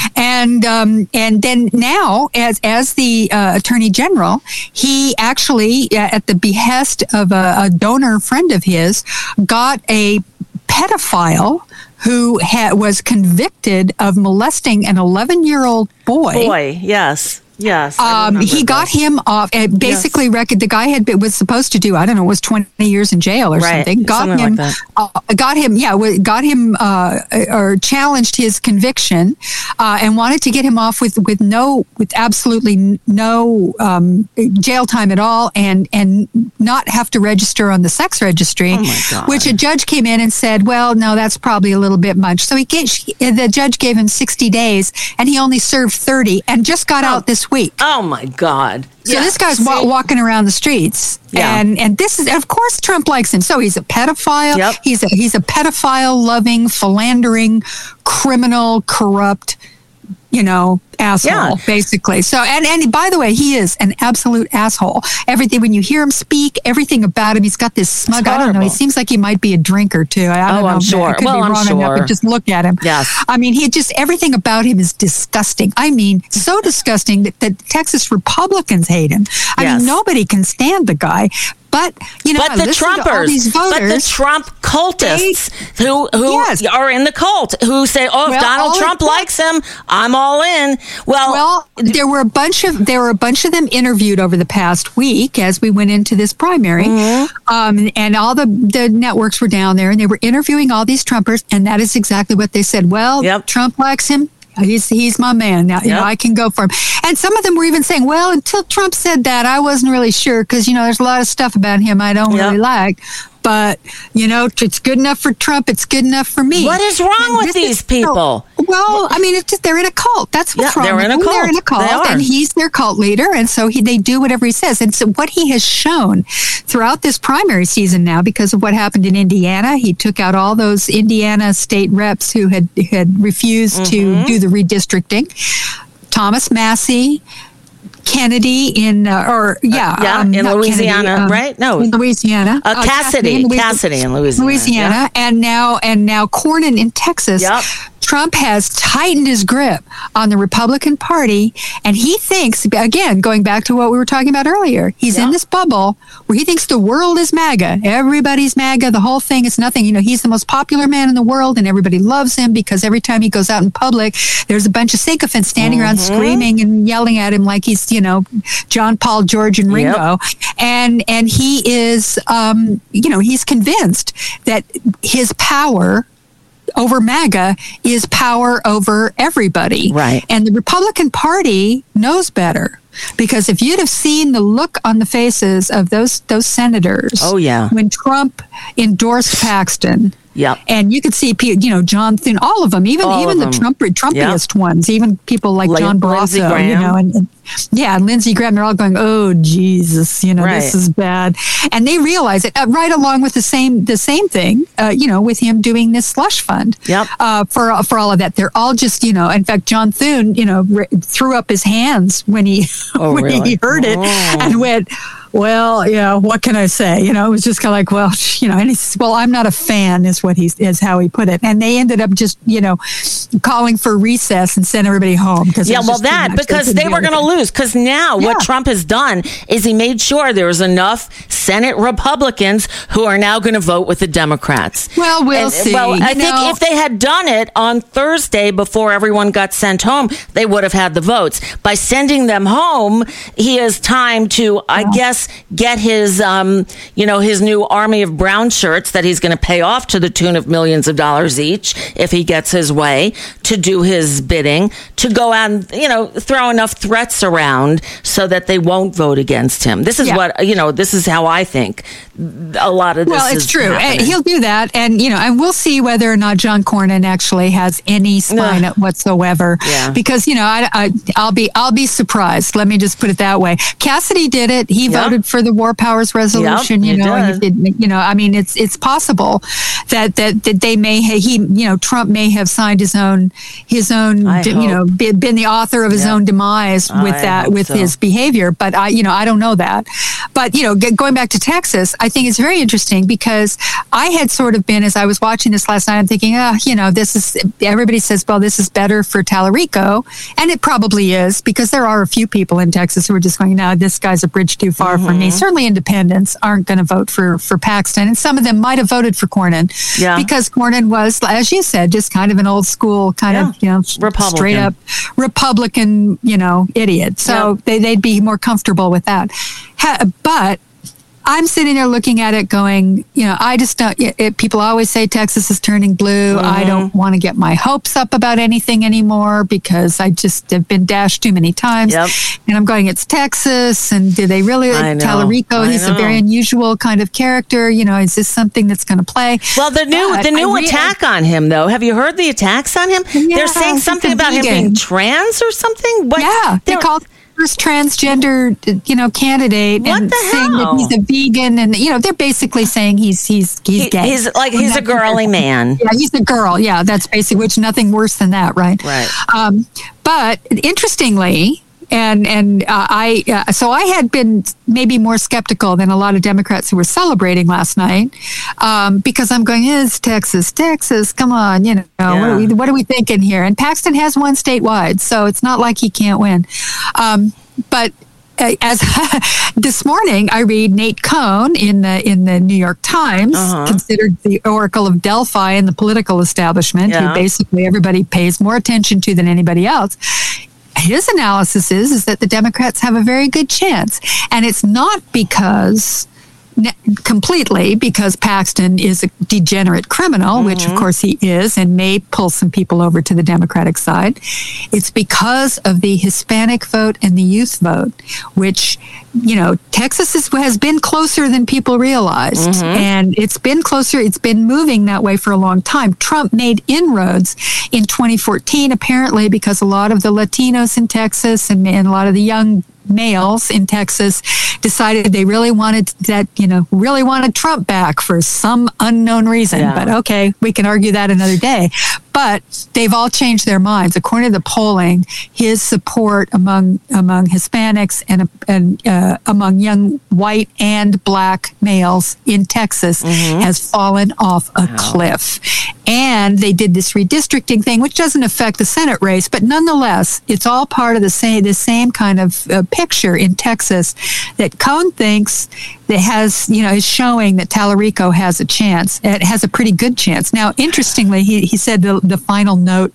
Speaker 2: And um, and then now, as as the uh, Attorney General, he actually, uh, at the behest of a, a donor friend of his, got a pedophile who ha- was convicted of molesting an eleven-year-old boy.
Speaker 1: Boy, yes. Yes,
Speaker 2: um, he got that. him off. Uh, basically, yes. record the guy had was supposed to do. I don't know, was twenty years in jail or
Speaker 1: right.
Speaker 2: something. Got
Speaker 1: something
Speaker 2: him.
Speaker 1: Like
Speaker 2: uh, got him. Yeah, got him uh, or challenged his conviction uh, and wanted to get him off with, with no, with absolutely no um, jail time at all, and and not have to register on the sex registry.
Speaker 1: Oh my God.
Speaker 2: Which a judge came in and said, well, no, that's probably a little bit much. So he gave, the judge gave him sixty days, and he only served thirty, and just got oh. out this week.
Speaker 1: Oh my God!
Speaker 2: So
Speaker 1: yeah.
Speaker 2: this guy's wa- walking around the streets,
Speaker 1: yeah.
Speaker 2: and and this is, of course, Trump likes him. So he's a pedophile.
Speaker 1: Yep.
Speaker 2: He's a he's a pedophile loving, philandering, criminal, corrupt, you know, asshole,
Speaker 1: yeah.
Speaker 2: basically. So, and, and by the way, he is an absolute asshole. Everything, when you hear him speak, everything about him, he's got this smug, I don't know, he seems like he might be a drinker too. I, I don't
Speaker 1: oh,
Speaker 2: know.
Speaker 1: I'm sure.
Speaker 2: I could
Speaker 1: well,
Speaker 2: be
Speaker 1: I'm
Speaker 2: wrong
Speaker 1: sure.
Speaker 2: enough, but just look at him.
Speaker 1: Yes.
Speaker 2: I mean, he just, everything about him is disgusting. I mean, so disgusting that, that Texas Republicans hate him. I
Speaker 1: yes.
Speaker 2: mean, nobody can stand the guy. But, you know,
Speaker 1: but the Trumpers,
Speaker 2: voters,
Speaker 1: but the Trump cultists they, who who
Speaker 2: yes.
Speaker 1: are in the cult, who say, "Oh, if well, Donald Trump likes him, I'm all in." Well,
Speaker 2: well, there were a bunch of there were a bunch of them interviewed over the past week as we went into this primary, mm-hmm. um, and all the the networks were down there, and they were interviewing all these Trumpers, and that is exactly what they said. Well,
Speaker 1: yep.
Speaker 2: Trump likes him. He's he's my man now. You yep. know, I can go for him. And some of them were even saying, "Well, until Trump said that, I wasn't really sure because you know there's a lot of stuff about him I don't yep. really like." But, you know, it's good enough for Trump. It's good enough for me.
Speaker 1: What is wrong and with these is, people?
Speaker 2: Well, I mean, it's just, they're in a cult. That's what's yeah, wrong with them. They're in a cult. They and he's their cult leader. And so he, they do whatever he says. And so what he has shown throughout this primary season now, because of what happened in Indiana, he took out all those Indiana state reps who had, had refused mm-hmm. to do the redistricting. Thomas Massey, Kennedy in, uh, or yeah,
Speaker 1: uh, yeah,
Speaker 2: um,
Speaker 1: in Louisiana,
Speaker 2: Kennedy, um,
Speaker 1: right? No,
Speaker 2: in Louisiana.
Speaker 1: Uh, Cassidy, uh, Cassidy, Cassidy in Louisiana,
Speaker 2: Louisiana,
Speaker 1: yeah.
Speaker 2: and now and now Cornyn in Texas.
Speaker 1: Yep.
Speaker 2: Trump has tightened his grip on the Republican Party, and he thinks, again, going back to what we were talking about earlier, he's yeah. in this bubble where he thinks the world is MAGA. Everybody's MAGA. The whole thing is nothing. You know, he's the most popular man in the world, and everybody loves him because every time he goes out in public, there's a bunch of sycophants standing mm-hmm. around screaming and yelling at him like he's, you know, John, Paul, George, and Ringo. Yep. And and he is, um, you know, he's convinced that his power over MAGA is power over everybody.
Speaker 1: Right.
Speaker 2: And the Republican Party knows better. Because if you'd have seen the look on the faces of those those senators
Speaker 1: oh, yeah.
Speaker 2: when Trump endorsed Paxton,
Speaker 1: yep.
Speaker 2: and you could see, you know, John Thune, all of them, even
Speaker 1: all
Speaker 2: even the
Speaker 1: them.
Speaker 2: Trump Trumpiest
Speaker 1: yep.
Speaker 2: ones, even people like
Speaker 1: L-
Speaker 2: John Barrasso, you know, and, and yeah, and Lindsey Graham, they're all going, oh Jesus, you know,
Speaker 1: right.
Speaker 2: this is bad, and they realize it uh, right along with the same the same thing, uh, you know, with him doing this slush fund,
Speaker 1: yep.
Speaker 2: uh, for for all of that. They're all just, you know, in fact, John Thune, you know, re- threw up his hands when he
Speaker 1: oh,
Speaker 2: when
Speaker 1: really?
Speaker 2: he heard it
Speaker 1: oh.
Speaker 2: and went, well, yeah, what can I say? You know, it was just kind of like, well, you know, and he says, well, I'm not a fan, is what he's is how he put it. And they ended up just, you know, calling for recess and sent everybody home. Because
Speaker 1: yeah, well, that, because they were going to lose. Because now yeah. what Trump has done is he made sure there was enough Senate Republicans who are now going to vote with the Democrats.
Speaker 2: Well, we'll
Speaker 1: and,
Speaker 2: see.
Speaker 1: Well,
Speaker 2: you
Speaker 1: I
Speaker 2: know,
Speaker 1: think if they had done it on Thursday before everyone got sent home, they would have had the votes. By sending them home, he has time to, I yeah. guess, get his, um, you know, his new army of brown shirts that he's going to pay off to the tune of millions of dollars each if he gets his way, to do his bidding, to go out and, you know, throw enough threats around so that they won't vote against him. This is yeah. what, you know, this is how I think a lot of this
Speaker 2: well, it's
Speaker 1: is
Speaker 2: true.
Speaker 1: happening.
Speaker 2: He'll do that. And, you know, and we'll see whether or not John Cornyn actually has any spine Ugh. whatsoever.
Speaker 1: Yeah.
Speaker 2: Because, you know, I, I, I'll be I'll be surprised. Let me just put it that way. Cassidy did it. He yep. voted for the War Powers Resolution,
Speaker 1: yep,
Speaker 2: you know, and he did, you know, I mean, it's it's possible that, that, that they may have, he, you know, Trump may have signed his own, his own,
Speaker 1: I
Speaker 2: you
Speaker 1: hope.
Speaker 2: know, be, been the author of his
Speaker 1: yep.
Speaker 2: own demise with
Speaker 1: I
Speaker 2: that, with
Speaker 1: so.
Speaker 2: his behavior. But I, you know, I don't know that. But, you know, g- going back to Texas, I think it's very interesting because I had sort of been, as I was watching this last night, I'm thinking, ah, oh, you know, this is, everybody says, well, this is better for Tallarico. And it probably is, because there are a few people in Texas who are just going, no, this guy's a bridge too far mm-hmm. for me. Certainly independents aren't going to vote for, for Paxton. And some of them might have voted for Cornyn
Speaker 1: yeah.
Speaker 2: because Cornyn was, as you said, just kind of an old school kind yeah. of, you know,
Speaker 1: Republican.
Speaker 2: straight up Republican, you know, idiot. So yeah. they, they'd be more comfortable with that. Ha, but I'm sitting there looking at it going, you know, I just don't, it, it, people always say Texas is turning blue. Mm-hmm. I don't want to get my hopes up about anything anymore because I just have been dashed too many times.
Speaker 1: Yep.
Speaker 2: And I'm going, it's Texas. And do they really, Tallarico, he's a very unusual kind of character. You know, is this something that's going to play?
Speaker 1: Well, the new but the new re- attack on him, though, have you heard the attacks on him?
Speaker 2: Yeah,
Speaker 1: They're saying something about vegan. him being trans or something? What?
Speaker 2: Yeah, they called first transgender, you know, candidate,
Speaker 1: what
Speaker 2: and
Speaker 1: the
Speaker 2: saying
Speaker 1: hell?
Speaker 2: that he's a vegan, and you know, they're basically saying he's he's he's
Speaker 1: he,
Speaker 2: gay.
Speaker 1: He's like he's a girly man.
Speaker 2: Yeah, he's a girl. Yeah, that's basically, which nothing worse than that, right?
Speaker 1: Right.
Speaker 2: Um, but interestingly. And and uh, I uh, so I had been maybe more skeptical than a lot of Democrats who were celebrating last night, um, because I'm going, it's Texas, Texas, come on, you know,
Speaker 1: yeah.
Speaker 2: what, are we, what are we thinking here? And Paxton has won statewide, so it's not like he can't win. Um, but as this morning, I read Nate Cohn in the in the New York Times, uh-huh. considered the Oracle of Delphi in the political establishment, yeah. who basically everybody pays more attention to than anybody else. His analysis is, is that the Democrats have a very good chance. And it's not because, completely because Paxton is a degenerate criminal, mm-hmm. which of course he is, and may pull some people over to the Democratic side. It's because of the Hispanic vote and the youth vote, which, you know, Texas is, has been closer than people realized. Mm-hmm. And it's been closer. It's been moving that way for a long time. Trump made inroads in twenty fourteen, apparently, because a lot of the Latinos in Texas and, and a lot of the young males in Texas decided they really wanted that, you know, really wanted Trump back for some unknown reason. Yeah. But okay, we can argue that another day. but they've all changed their minds. According to the polling, his support among among Hispanics and and uh, among young white and black males in Texas mm-hmm. has fallen off a wow. cliff. And they did this redistricting thing, which doesn't affect the Senate race, but nonetheless, it's all part of the same the same kind of uh, picture in Texas that Cohn thinks that has, you know, is showing that Tallarico has a chance. It has a pretty good chance. Now, interestingly, he, he said the, the final note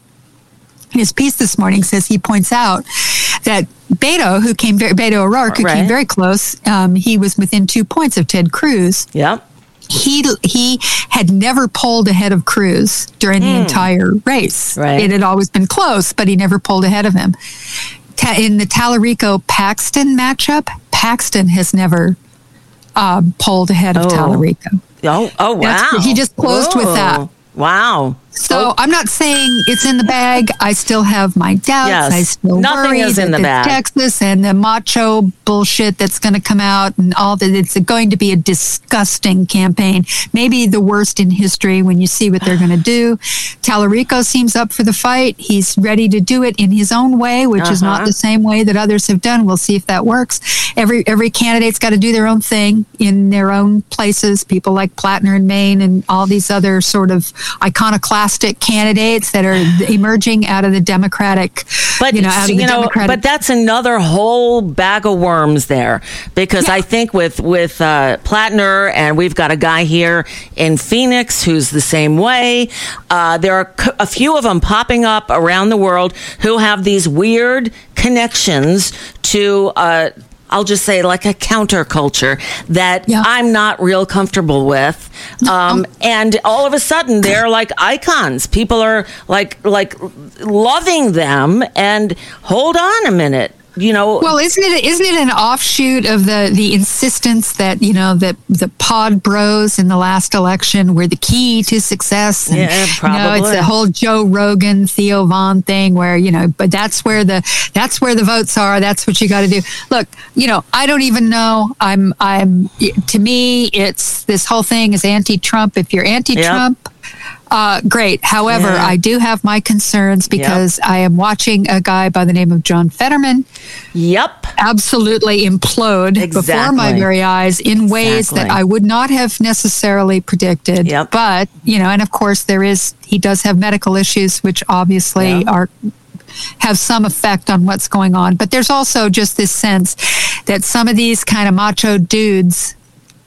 Speaker 2: in his piece this morning says he points out that Beto, who came very, Beto O'Rourke, who right. came very close, um, he was within two points of Ted Cruz.
Speaker 1: Yep.
Speaker 2: He he had never polled ahead of Cruz during mm. the entire race.
Speaker 1: Right.
Speaker 2: It had always been close, but he never polled ahead of him. Ta- in the Tallarico-Paxton matchup, Paxton has never uh, polled ahead of
Speaker 1: oh.
Speaker 2: Tallarico.
Speaker 1: Oh, oh wow.
Speaker 2: That's, he just closed
Speaker 1: Whoa.
Speaker 2: with that.
Speaker 1: Wow.
Speaker 2: So
Speaker 1: oh.
Speaker 2: I'm not saying it's in the bag. I still have my doubts.
Speaker 1: Yes.
Speaker 2: I still
Speaker 1: Nothing
Speaker 2: worry
Speaker 1: is in
Speaker 2: that
Speaker 1: the bag.
Speaker 2: Texas and the macho bullshit that's going to come out and all that. It's going to be a disgusting campaign. Maybe the worst in history when you see what they're going to do. Tallarico seems up for the fight. He's ready to do it in his own way, which uh-huh. is not the same way that others have done. We'll see if that works. Every every candidate's got to do their own thing in their own places. People like Plattner in Maine and all these other sort of iconoclastic candidates that are emerging out of the Democratic,
Speaker 1: but
Speaker 2: you know, out of
Speaker 1: you
Speaker 2: the
Speaker 1: know,
Speaker 2: Democratic.
Speaker 1: but that's another whole bag of worms there, because yeah. I think with with uh, Plattner, and we've got a guy here in Phoenix who's the same way. Uh, there are a few of them popping up around the world who have these weird connections to. Uh, I'll just say like a counterculture that yeah. I'm not real comfortable with. Um, and all of a sudden they're like icons. People are like, like loving them, and hold on a minute. You know,
Speaker 2: well, isn't it isn't it an offshoot of the, the insistence that, you know, that the pod bros in the last election were the key to success? And,
Speaker 1: yeah, probably.
Speaker 2: You know, it's the whole Joe Rogan, Theo Vaughn thing where, you know, but that's where the that's where the votes are. That's what you got to do. Look, you know, I don't even know. I'm I'm to me, it's this whole thing is anti-Trump. If you're anti-Trump. Yep. Uh, great. However, yeah. I do have my concerns because yep. I am watching a guy by the name of John Fetterman.
Speaker 1: Yep.
Speaker 2: Absolutely implode exactly. before my very eyes in ways exactly. that I would not have necessarily predicted.
Speaker 1: Yep.
Speaker 2: But, you know, and of course there is, he does have medical issues, which obviously yep. are have some effect on what's going on. But there's also just this sense that some of these kind of macho dudes,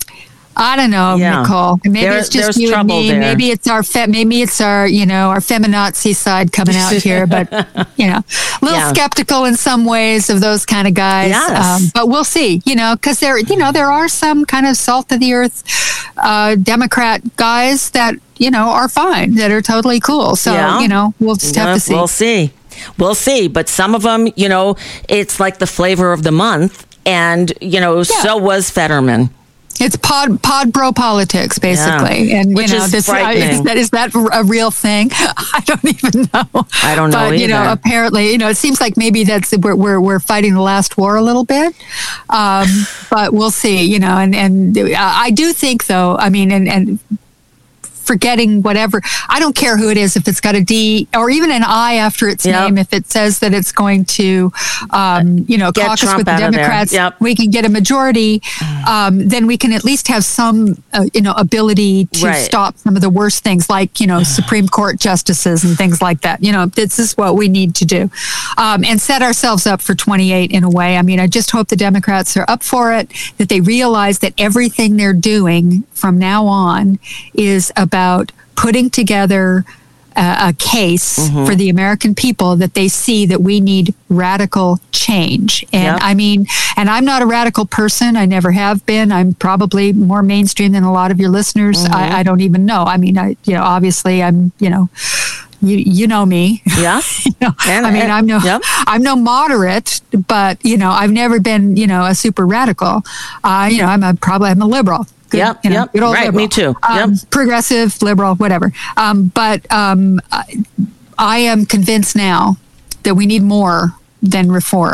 Speaker 2: I don't know,
Speaker 1: yeah.
Speaker 2: Nicole. Maybe
Speaker 1: there,
Speaker 2: it's just you and me.
Speaker 1: There.
Speaker 2: Maybe it's our fe- maybe it's our you know our feminazi side coming out here. But you know, a little yeah. skeptical in some ways of those kind of guys.
Speaker 1: Yes.
Speaker 2: Um, but we'll see. You know, because there you know there are some kind of salt of the earth uh, Democrat guys that you know are fine, that are totally cool. So
Speaker 1: yeah.
Speaker 2: you know, we'll just have
Speaker 1: yeah,
Speaker 2: to see.
Speaker 1: We'll see. We'll see. But some of them, you know, it's like the flavor of the month, and you know, yeah. so was Fetterman.
Speaker 2: It's pod pod bro politics, basically,
Speaker 1: yeah.
Speaker 2: and
Speaker 1: Which
Speaker 2: you know,
Speaker 1: is
Speaker 2: this,
Speaker 1: frightening.
Speaker 2: is that is that a real thing? I don't even know.
Speaker 1: I don't know
Speaker 2: but,
Speaker 1: either.
Speaker 2: You know, apparently, you know, it seems like maybe that's we're we're, we're fighting the last war a little bit, um, but we'll see. You know, and and I do think though. I mean, and and. forgetting whatever. I don't care who it is, if it's got a D or even an I after its yep. name, if it says that it's going to, um, you know,
Speaker 1: get
Speaker 2: caucus
Speaker 1: Trump
Speaker 2: with the Democrats,
Speaker 1: yep.
Speaker 2: we can get a majority, um, then we can at least have some, uh, you know, ability to
Speaker 1: right.
Speaker 2: stop some of the worst things like, you know, Supreme Court justices and things like that. You know, this is what we need to do. Um, and set ourselves up for twenty-eight in a way. I mean, I just hope the Democrats are up for it, that they realize that everything they're doing from now on is about about putting together a, a case mm-hmm. for the American people that they see that we need radical change. And yep. I mean, and I'm not a radical person. I never have been. I'm probably more mainstream than a lot of your listeners. Mm-hmm. I, I don't even know. I mean, I, you know, obviously I'm, you know, You you know me.
Speaker 1: Yeah.
Speaker 2: you know,
Speaker 1: and,
Speaker 2: I mean,
Speaker 1: and,
Speaker 2: I'm no
Speaker 1: yep.
Speaker 2: I'm no moderate, but you know, I've never been you know a super radical. Uh, you know, I'm a probably I'm a liberal. Good,
Speaker 1: yep.
Speaker 2: You know,
Speaker 1: Yep.
Speaker 2: Good old
Speaker 1: right.
Speaker 2: liberal.
Speaker 1: Me too.
Speaker 2: Um,
Speaker 1: yep.
Speaker 2: Progressive, liberal, whatever. Um, but um, I, I am convinced now that we need more than reform.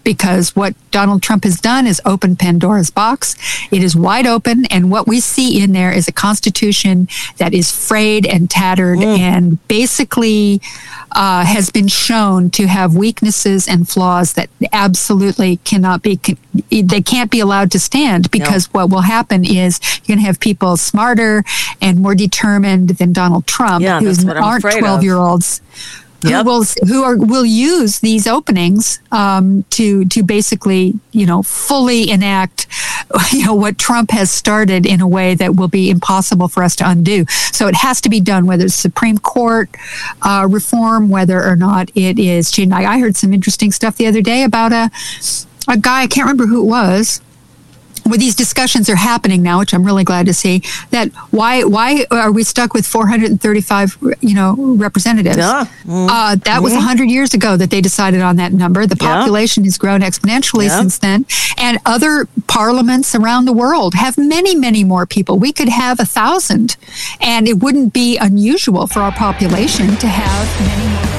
Speaker 2: because what Donald Trump has done is open Pandora's box. It is wide open, and what we see in there is a Constitution that is frayed and tattered mm. and basically uh, has been shown to have weaknesses and flaws that absolutely cannot be, they can't be allowed to stand, because no. what will happen is you're going to have people smarter and more determined than Donald Trump,
Speaker 1: yeah,
Speaker 2: who aren't twelve-year-olds.
Speaker 1: Yep.
Speaker 2: Who will who are will use these openings um, to to basically, you know, fully enact, you know, what Trump has started in a way that will be impossible for us to undo. So it has to be done, whether it's Supreme Court uh, reform, whether or not it is. I heard some interesting stuff the other day about a a guy, I can't remember who it was, where these discussions are happening now, which I'm really glad to see, that why why are we stuck with four hundred thirty-five, you know, representatives? Yeah. Mm-hmm. Uh, that mm-hmm. was one hundred years ago that they decided on that number. The population yeah. has grown exponentially yeah. since then. And other parliaments around the world have many, many more people. We could have a thousand, and it wouldn't be unusual for our population to have many more.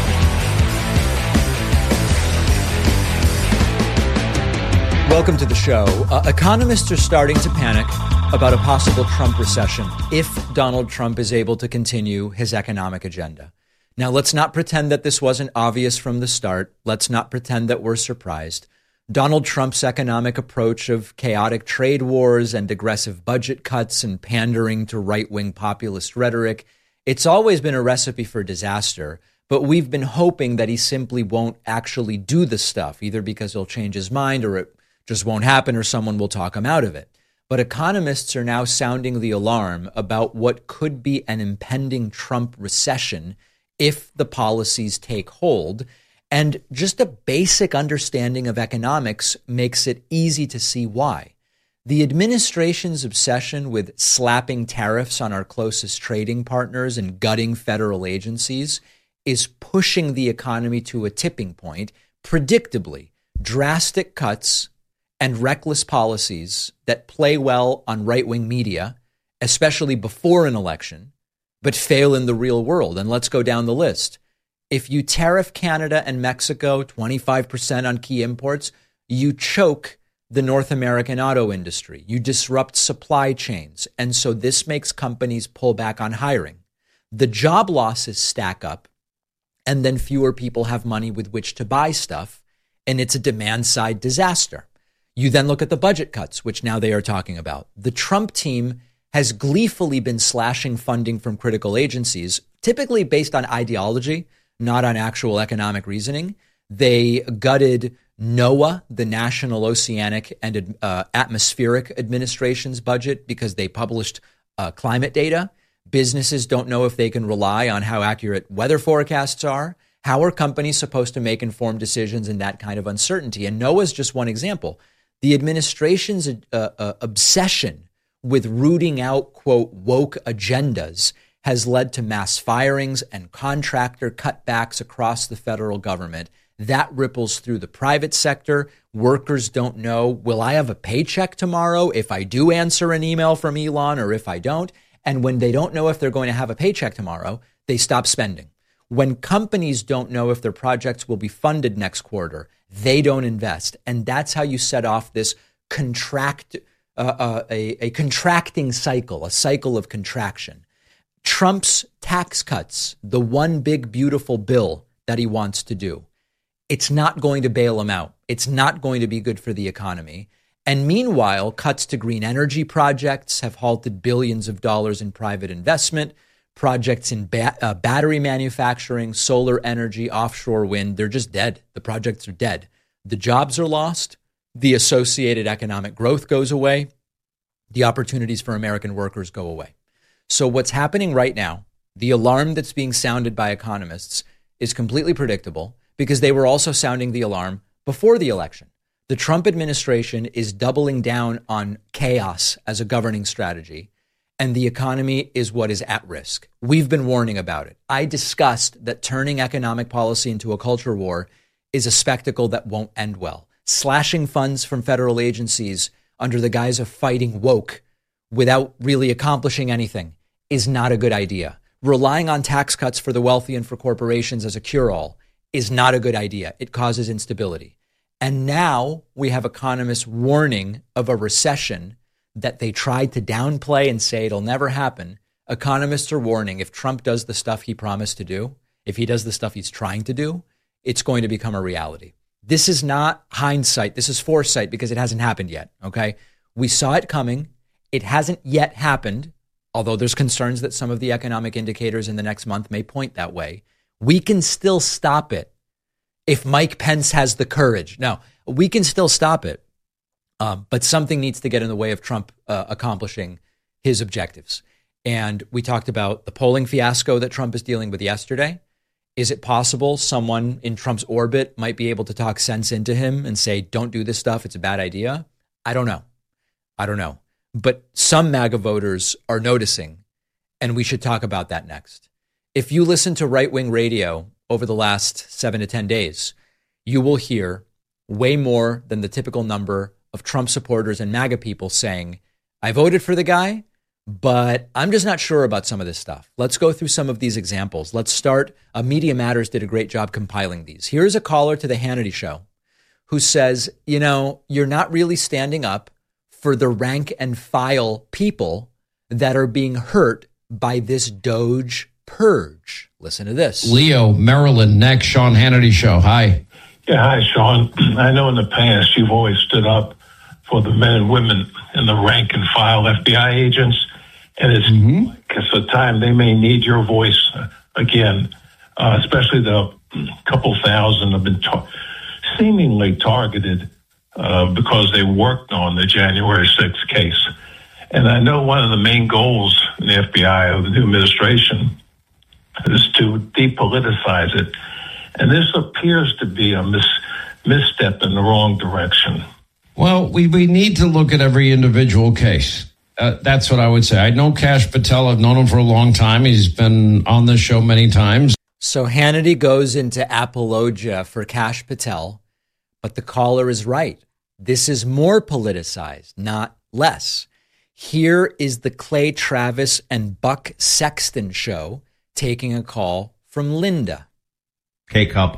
Speaker 3: Welcome to the show. Uh, economists are starting to panic about a possible Trump recession if Donald Trump is able to continue his economic agenda. Now, let's not pretend that this wasn't obvious from the start. Let's not pretend that we're surprised. Donald Trump's economic approach of chaotic trade wars and aggressive budget cuts and pandering to right-wing populist rhetoric, it's always been a recipe for disaster. But we've been hoping that he simply won't actually do the stuff, either because he'll change his mind or it just won't happen or someone will talk him out of it. But economists are now sounding the alarm about what could be an impending Trump recession if the policies take hold. And just a basic understanding of economics makes it easy to see why. The administration's obsession with slapping tariffs on our closest trading partners and gutting federal agencies is pushing the economy to a tipping point. Predictably, drastic cuts and reckless policies that play well on right-wing media, especially before an election, but fail in the real world. And let's go down the list. If you tariff Canada and Mexico twenty-five percent on key imports, you choke the North American auto industry. You disrupt supply chains. And so this makes companies pull back on hiring. The job losses stack up, and then fewer people have money with which to buy stuff, and it's a demand-side disaster. You then look at the budget cuts, which now they are talking about. The Trump team has gleefully been slashing funding from critical agencies, typically based on ideology, not on actual economic reasoning. They gutted NOAA, the National Oceanic and uh, Atmospheric Administration's budget, because they published uh, climate data. Businesses don't know if they can rely on how accurate weather forecasts are. How are companies supposed to make informed decisions in that kind of uncertainty? And NOAA is just one example. The administration's uh, uh, obsession with rooting out, quote, woke agendas has led to mass firings and contractor cutbacks across the federal government. That ripples through the private sector. Workers don't know, will I have a paycheck tomorrow if I do answer an email from Elon or if I don't? And when they don't know if they're going to have a paycheck tomorrow, they stop spending. When companies don't know if their projects will be funded next quarter, they don't invest. And that's how you set off this contract, uh, uh, a, a contracting cycle, a cycle of contraction. Trump's tax cuts, the one big, beautiful bill that he wants to do, it's not going to bail him out. It's not going to be good for the economy. And meanwhile, cuts to green energy projects have halted billions of dollars in private investment. Projects in ba- uh, battery manufacturing, solar energy, offshore wind, they're just dead. The projects are dead. The jobs are lost. The associated economic growth goes away. The opportunities for American workers go away. So what's happening right now, the alarm that's being sounded by economists, is completely predictable because they were also sounding the alarm before the election. The Trump administration is doubling down on chaos as a governing strategy. And the economy is what is at risk. We've been warning about it. I discussed that turning economic policy into a culture war is a spectacle that won't end well. Slashing funds from federal agencies under the guise of fighting woke without really accomplishing anything is not a good idea. Relying on tax cuts for the wealthy and for corporations as a cure-all is not a good idea. It causes instability. And now we have economists warning of a recession that they tried to downplay and say it'll never happen. Economists are warning if Trump does the stuff he promised to do, if he does the stuff he's trying to do, it's going to become a reality. This is not hindsight. This is foresight because it hasn't happened yet. Okay. We saw it coming. It hasn't yet happened, although there's concerns that some of the economic indicators in the next month may point that way. We can still stop it if Mike Pence has the courage. Now, we can still stop it, um, but something needs to get in the way of Trump uh, accomplishing his objectives. And we talked about the polling fiasco that Trump is dealing with yesterday. Is it possible someone in Trump's orbit might be able to talk sense into him and say, don't do this stuff, it's a bad idea? I don't know. I don't know. But some MAGA voters are noticing, and we should talk about that next. If you listen to right-wing radio over the last seven to ten days, you will hear way more than the typical number of Trump supporters and MAGA people saying, I voted for the guy, but I'm just not sure about some of this stuff. Let's go through some of these examples. Let's start. Uh, Media Matters did a great job compiling these. Here's a caller to the Hannity show who says, you know, you're not really standing up for the rank and file people that are being hurt by this Doge purge. Listen to this.
Speaker 4: Leo, Maryland, next, Sean Hannity show. Hi.
Speaker 5: Yeah, hi, Sean. I know in the past you've always stood up for the men and women in the rank and file F B I agents, and it's, mm-hmm. it's a time they may need your voice again, uh, especially the couple thousand have been tar- seemingly targeted uh, because they worked on the January sixth case. And I know one of the main goals in the F B I of the new administration is to depoliticize it. And this appears to be a mis- misstep in the wrong direction.
Speaker 4: Well, we, we need to look at every individual case. Uh, that's what I would say. I know Kash Patel. I've known him for a long time. He's been on this show many times.
Speaker 3: So Hannity goes into apologia for Kash Patel, but the caller is right. This is more politicized, not less. Here is the Clay Travis and Buck Sexton show taking a call from Linda.
Speaker 6: K-Cup,